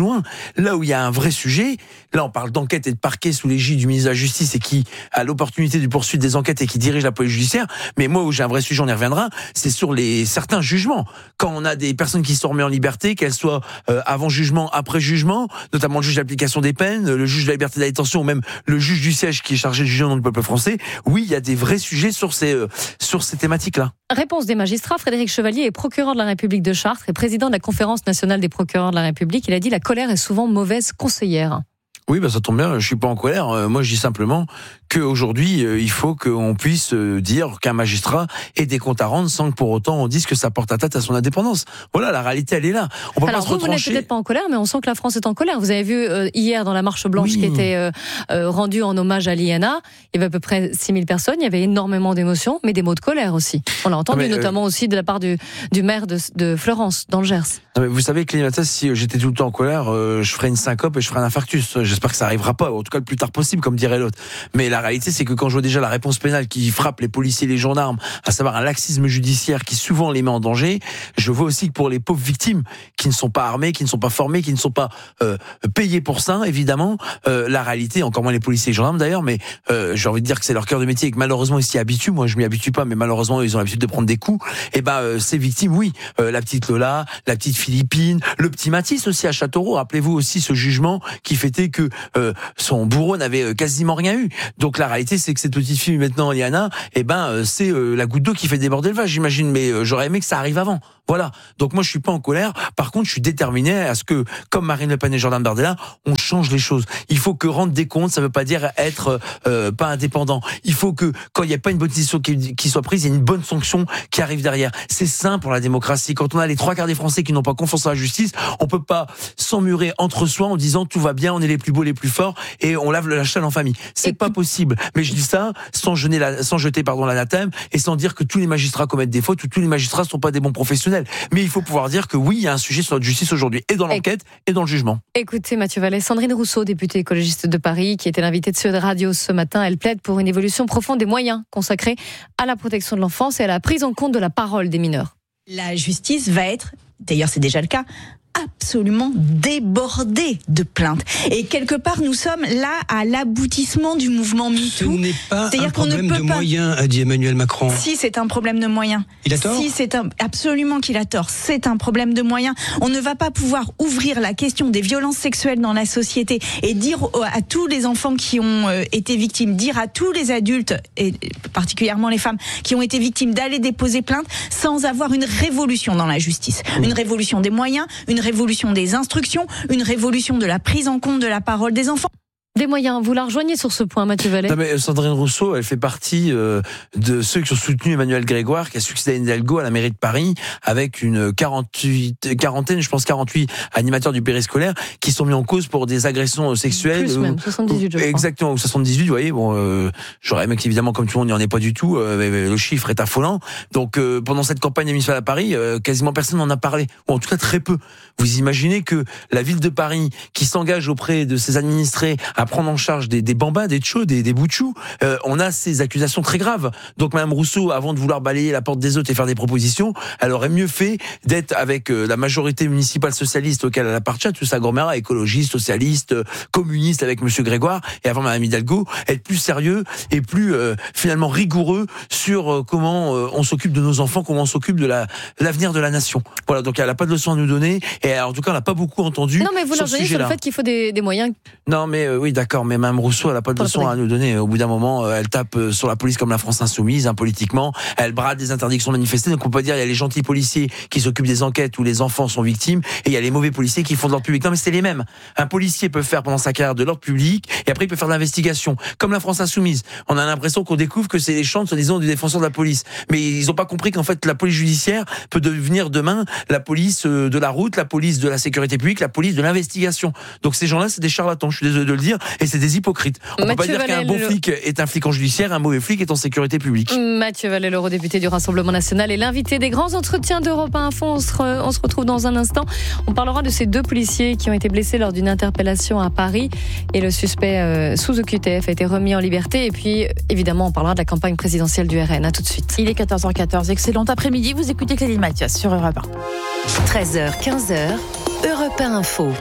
loin. Là où il y a un vrai sujet, là on parle d'enquête et de parquet sous l'égide du ministre de la Justice et qui a l'opportunité de poursuivre des enquêtes et qui dirige la police judiciaire. Mais moi où j'ai un vrai sujet, on y reviendra, c'est sur les certains jugements. Quand on a des personnes qui sont remises en liberté, qu'elles soient euh, avant jugement, après jugement, notamment le juge d'application des peines, le juge de la liberté de la détention ou même le juge du siège qui est chargé de juger au nom du peuple français. Oui, il y a des vrais sujets sur ces euh, sur ces thématiques-là. Réponse des magistrats. Frédéric Chevalier est procureur de la République de Chartres et président de la Conférence nationale des procureurs de la République. Il a dit: la colère est souvent mauvaise conseillère. Oui, bah ça tombe bien, je suis pas en colère. Euh, moi, je dis simplement qu'aujourd'hui, euh, il faut qu'on puisse euh, dire qu'un magistrat ait des comptes à rendre sans que pour autant on dise que ça porte atteinte à son indépendance. Voilà, la réalité, elle est là. On peut Alors, pas se vous, vous n'êtes retrancher. peut-être pas en colère, mais on sent que la France est en colère. Vous avez vu euh, hier dans la marche blanche Oui. qui était euh, euh, rendue en hommage à l'I N A, il y avait à peu près six mille personnes, il y avait énormément d'émotions, mais des mots de colère aussi. On l'a entendu, Ah, mais, euh, notamment aussi de la part du, du maire de, de Florence, dans le Gers. Non, mais vous savez, Clémata, si j'étais tout le temps en colère, euh, je ferais une syncope et je ferais un infarctus. J'espère que ça arrivera pas, en tout cas le plus tard possible, comme dirait l'autre. Mais la réalité, c'est que quand je vois déjà la réponse pénale qui frappe les policiers et les gendarmes, à savoir un laxisme judiciaire qui souvent les met en danger, je vois aussi que pour les pauvres victimes qui ne sont pas armées, qui ne sont pas formées, qui ne sont pas euh, payées pour ça, évidemment, euh, la réalité, encore moins les policiers et les gendarmes d'ailleurs, mais euh, j'ai envie de dire que c'est leur cœur de métier et que malheureusement ils s'y habituent. Moi, je m'y habitue pas, mais malheureusement ils ont l'habitude de prendre des coups. Et ben, euh, ces victimes, oui, euh, la petite Lola, la petite Philippine, le petit Mathis aussi à Châteauroux. Rappelez-vous aussi ce jugement qui fêtait que euh, son bourreau n'avait euh, quasiment rien eu. Donc la réalité, c'est que cette petite fille maintenant, Liana, eh ben euh, c'est euh, la goutte d'eau qui fait déborder le vase, j'imagine. Mais euh, j'aurais aimé que ça arrive avant. Voilà. Donc moi, je suis pas en colère. Par contre, je suis déterminé à ce que, comme Marine Le Pen et Jordan Bardella, on change les choses. Il faut que rendre des comptes, ça veut pas dire être euh, pas indépendant. Il faut que, quand il n'y a pas une bonne décision qui, qui soit prise, il y ait une bonne sanction qui arrive derrière. C'est sain pour la démocratie. Quand on a les trois quarts des Français qui n'ont pas confiance en la justice, on peut pas s'emmurer entre soi en disant tout va bien, on est les plus beaux, les plus forts et on lave la chaîne en famille. C'est pas possible. Mais je dis ça sans jeter la, sans jeter pardon l'anathème et sans dire que tous les magistrats commettent des fautes ou tous les magistrats sont pas des bons professionnels. Mais il faut pouvoir dire que oui, il y a un sujet sur notre justice aujourd'hui, et dans l'enquête, et dans le jugement. Écoutez Mathieu Vallet, Sandrine Rousseau, députée écologiste de Paris, qui était l'invitée de Sud Radio ce matin, elle plaide pour une évolution profonde des moyens consacrés à la protection de l'enfance et à la prise en compte de la parole des mineurs. La justice va être, d'ailleurs c'est déjà le cas, absolument débordé de plaintes. Et quelque part, nous sommes là à l'aboutissement du mouvement MeToo. Ce n'est pas C'est-à-dire un qu'on ne problème peut de pas... moyens, a dit Emmanuel Macron. Si, c'est un problème de moyens. Il a tort ? Si, c'est un... absolument qu'il a tort. C'est un problème de moyens. On ne va pas pouvoir ouvrir la question des violences sexuelles dans la société et dire à tous les enfants qui ont été victimes, dire à tous les adultes, et particulièrement les femmes, qui ont été victimes d'aller déposer plainte sans avoir une révolution dans la justice. Mmh. Une révolution des moyens, une révolution des instructions, une révolution de la prise en compte de la parole des enfants. Des moyens, vous la rejoignez sur ce point, Mathieu Vallet ? Non, mais Sandrine Rousseau, elle fait partie euh, de ceux qui ont soutenu Emmanuel Grégoire, qui a succédé à Anne Hidalgo à la mairie de Paris, avec une quarante-huit, quarantaine, je pense quarante-huit animateurs du périscolaire qui sont mis en cause pour des agressions sexuelles. Plus même, soixante-dix-huit, je crois. Exactement, ou soixante-dix-huit, vous voyez. Bon, euh, j'aurais aimé qu'évidemment, comme tout le monde, il n'y en ait pas du tout. Euh, le chiffre est affolant. Donc, euh, pendant cette campagne municipale à Paris, euh, quasiment personne n'en a parlé, ou en tout cas très peu. Vous imaginez que la ville de Paris, qui s'engage auprès de ses administrés à prendre en charge des, des bambins, des tchos, des, des boutchous, euh, on a ces accusations très graves. Donc Mme Rousseau, avant de vouloir balayer la porte des autres et faire des propositions, elle aurait mieux fait d'être avec euh, la majorité municipale socialiste auquel elle appartient, tout ça, Gormera, écologiste, socialiste, euh, communiste avec M. Grégoire, et avant Mme Hidalgo, être plus sérieux et plus euh, finalement rigoureux sur euh, comment euh, on s'occupe de nos enfants, comment on s'occupe de la, l'avenir de la nation. Voilà, donc elle n'a pas de leçon à nous donner, et en tout cas, on n'a pas beaucoup entendu. Non, mais vous la rejoignez sur le fait qu'il faut des, des moyens. Non, mais euh, oui, d'accord, mais Mme Rousseau, elle n'a pas de leçon à nous donner. Au bout d'un moment, euh, elle tape euh, sur la police comme la France insoumise, hein, politiquement. Elle brade des interdictions de manifester. Donc on peut dire il y a les gentils policiers qui s'occupent des enquêtes où les enfants sont victimes, et il y a les mauvais policiers qui font de l'ordre public. Non, mais c'est les mêmes. Un policier peut faire pendant sa carrière de l'ordre public, et après il peut faire de l'investigation. Comme la France insoumise. On a l'impression qu'on découvre que c'est les chants, soi-disant, des défenseurs de la police. Mais ils n'ont pas compris qu'en fait, la police judiciaire peut devenir demain la police de la route, la police de la sécurité publique, la police de l'investigation. Donc ces gens-là, c'est des charlatans, je suis désolé de le dire, et c'est des hypocrites. On ne peut pas dire qu'un bon le... flic est un flic en judiciaire, un mauvais flic est en sécurité publique. Mathieu Vallet, l'eurodéputé du Rassemblement National, est l'invité des grands entretiens d'Europe un Info. On se, re... on se retrouve dans un instant. On parlera de ces deux policiers qui ont été blessés lors d'une interpellation à Paris, et le suspect euh, sous O Q T F a été remis en liberté. Et puis, évidemment, on parlera de la campagne présidentielle du R N. À tout de suite. Il est quatorze heures quatorze. Excellent après-midi. Vous écoutez Clélie Mathias sur Europe un. treize heures quinze, Europe un Info.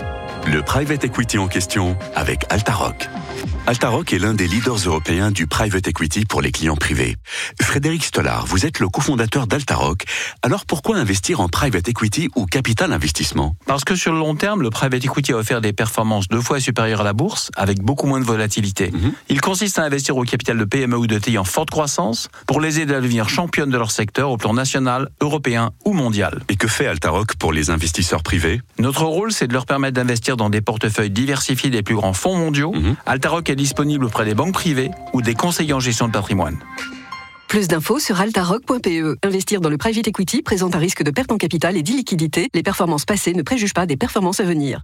le private equity en question avec Altaroc. Altaroc est l'un des leaders européens du private equity pour les clients privés. Frédéric Stollard, vous êtes le cofondateur d'Altaroc. Alors pourquoi investir en private equity ou capital investissement ? Parce que sur le long terme, le private equity a offert des performances deux fois supérieures à la bourse, avec beaucoup moins de volatilité. Mmh. Il consiste à investir au capital de P M E ou de T I en forte croissance pour les aider à devenir championnes de leur secteur au plan national, européen ou mondial. Et que fait Altaroc pour les investisseurs privés ? Notre rôle, c'est de leur permettre d'investir dans des portefeuilles diversifiés des plus grands fonds mondiaux. Mmh. Altaroc est disponible auprès des banques privées ou des conseillers en gestion de patrimoine. Plus d'infos sur altaroc point p e. Investir dans le private equity présente un risque de perte en capital et d'illiquidité. Les performances passées ne préjugent pas des performances à venir.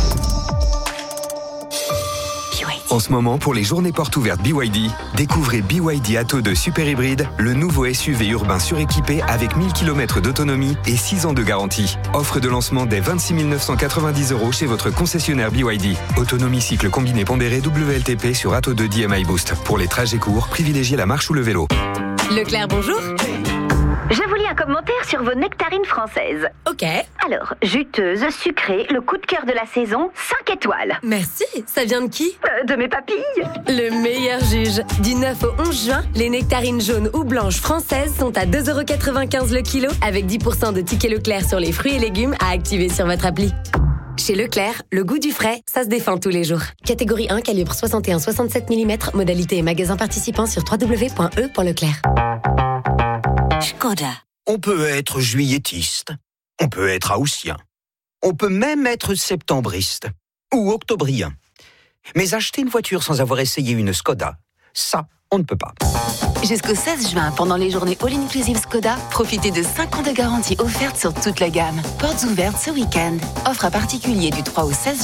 En ce moment, pour les journées portes ouvertes B Y D, découvrez B Y D Atto deux Super Hybride, le nouveau S U V urbain suréquipé avec mille kilomètres d'autonomie et six ans de garantie. Offre de lancement dès vingt-six mille neuf cent quatre-vingt-dix euros chez votre concessionnaire B Y D. Autonomie cycle combiné pondéré W L T P sur Atto deux D M I Boost. Pour les trajets courts, privilégiez la marche ou le vélo. Leclerc, bonjour. Je vous lis un commentaire sur vos nectarines françaises. Ok. Alors, juteuse, sucrée, le coup de cœur de la saison, cinq étoiles. Merci. Ça vient de qui ? euh, De mes papilles. Le meilleur juge. Du neuf au onze juin, les nectarines jaunes ou blanches françaises sont à deux euros quatre-vingt-quinze le kilo, avec dix pour cent de tickets Leclerc sur les fruits et légumes à activer sur votre appli. Chez Leclerc, le goût du frais, ça se défend tous les jours. Catégorie un, calibre soixante et un virgule soixante-sept millimètres, modalité et magasin participant sur w w w point e point leclerc. Skoda. On peut être juilletiste, on peut être haussien, on peut même être septembriste ou octobrien. Mais acheter une voiture sans avoir essayé une Skoda, ça, on ne peut pas. Jusqu'au seize juin, pendant les journées All-Inclusive Skoda, profitez de cinq ans de garantie offerte sur toute la gamme. Portes ouvertes ce week-end. Offre à particulier du trois au seize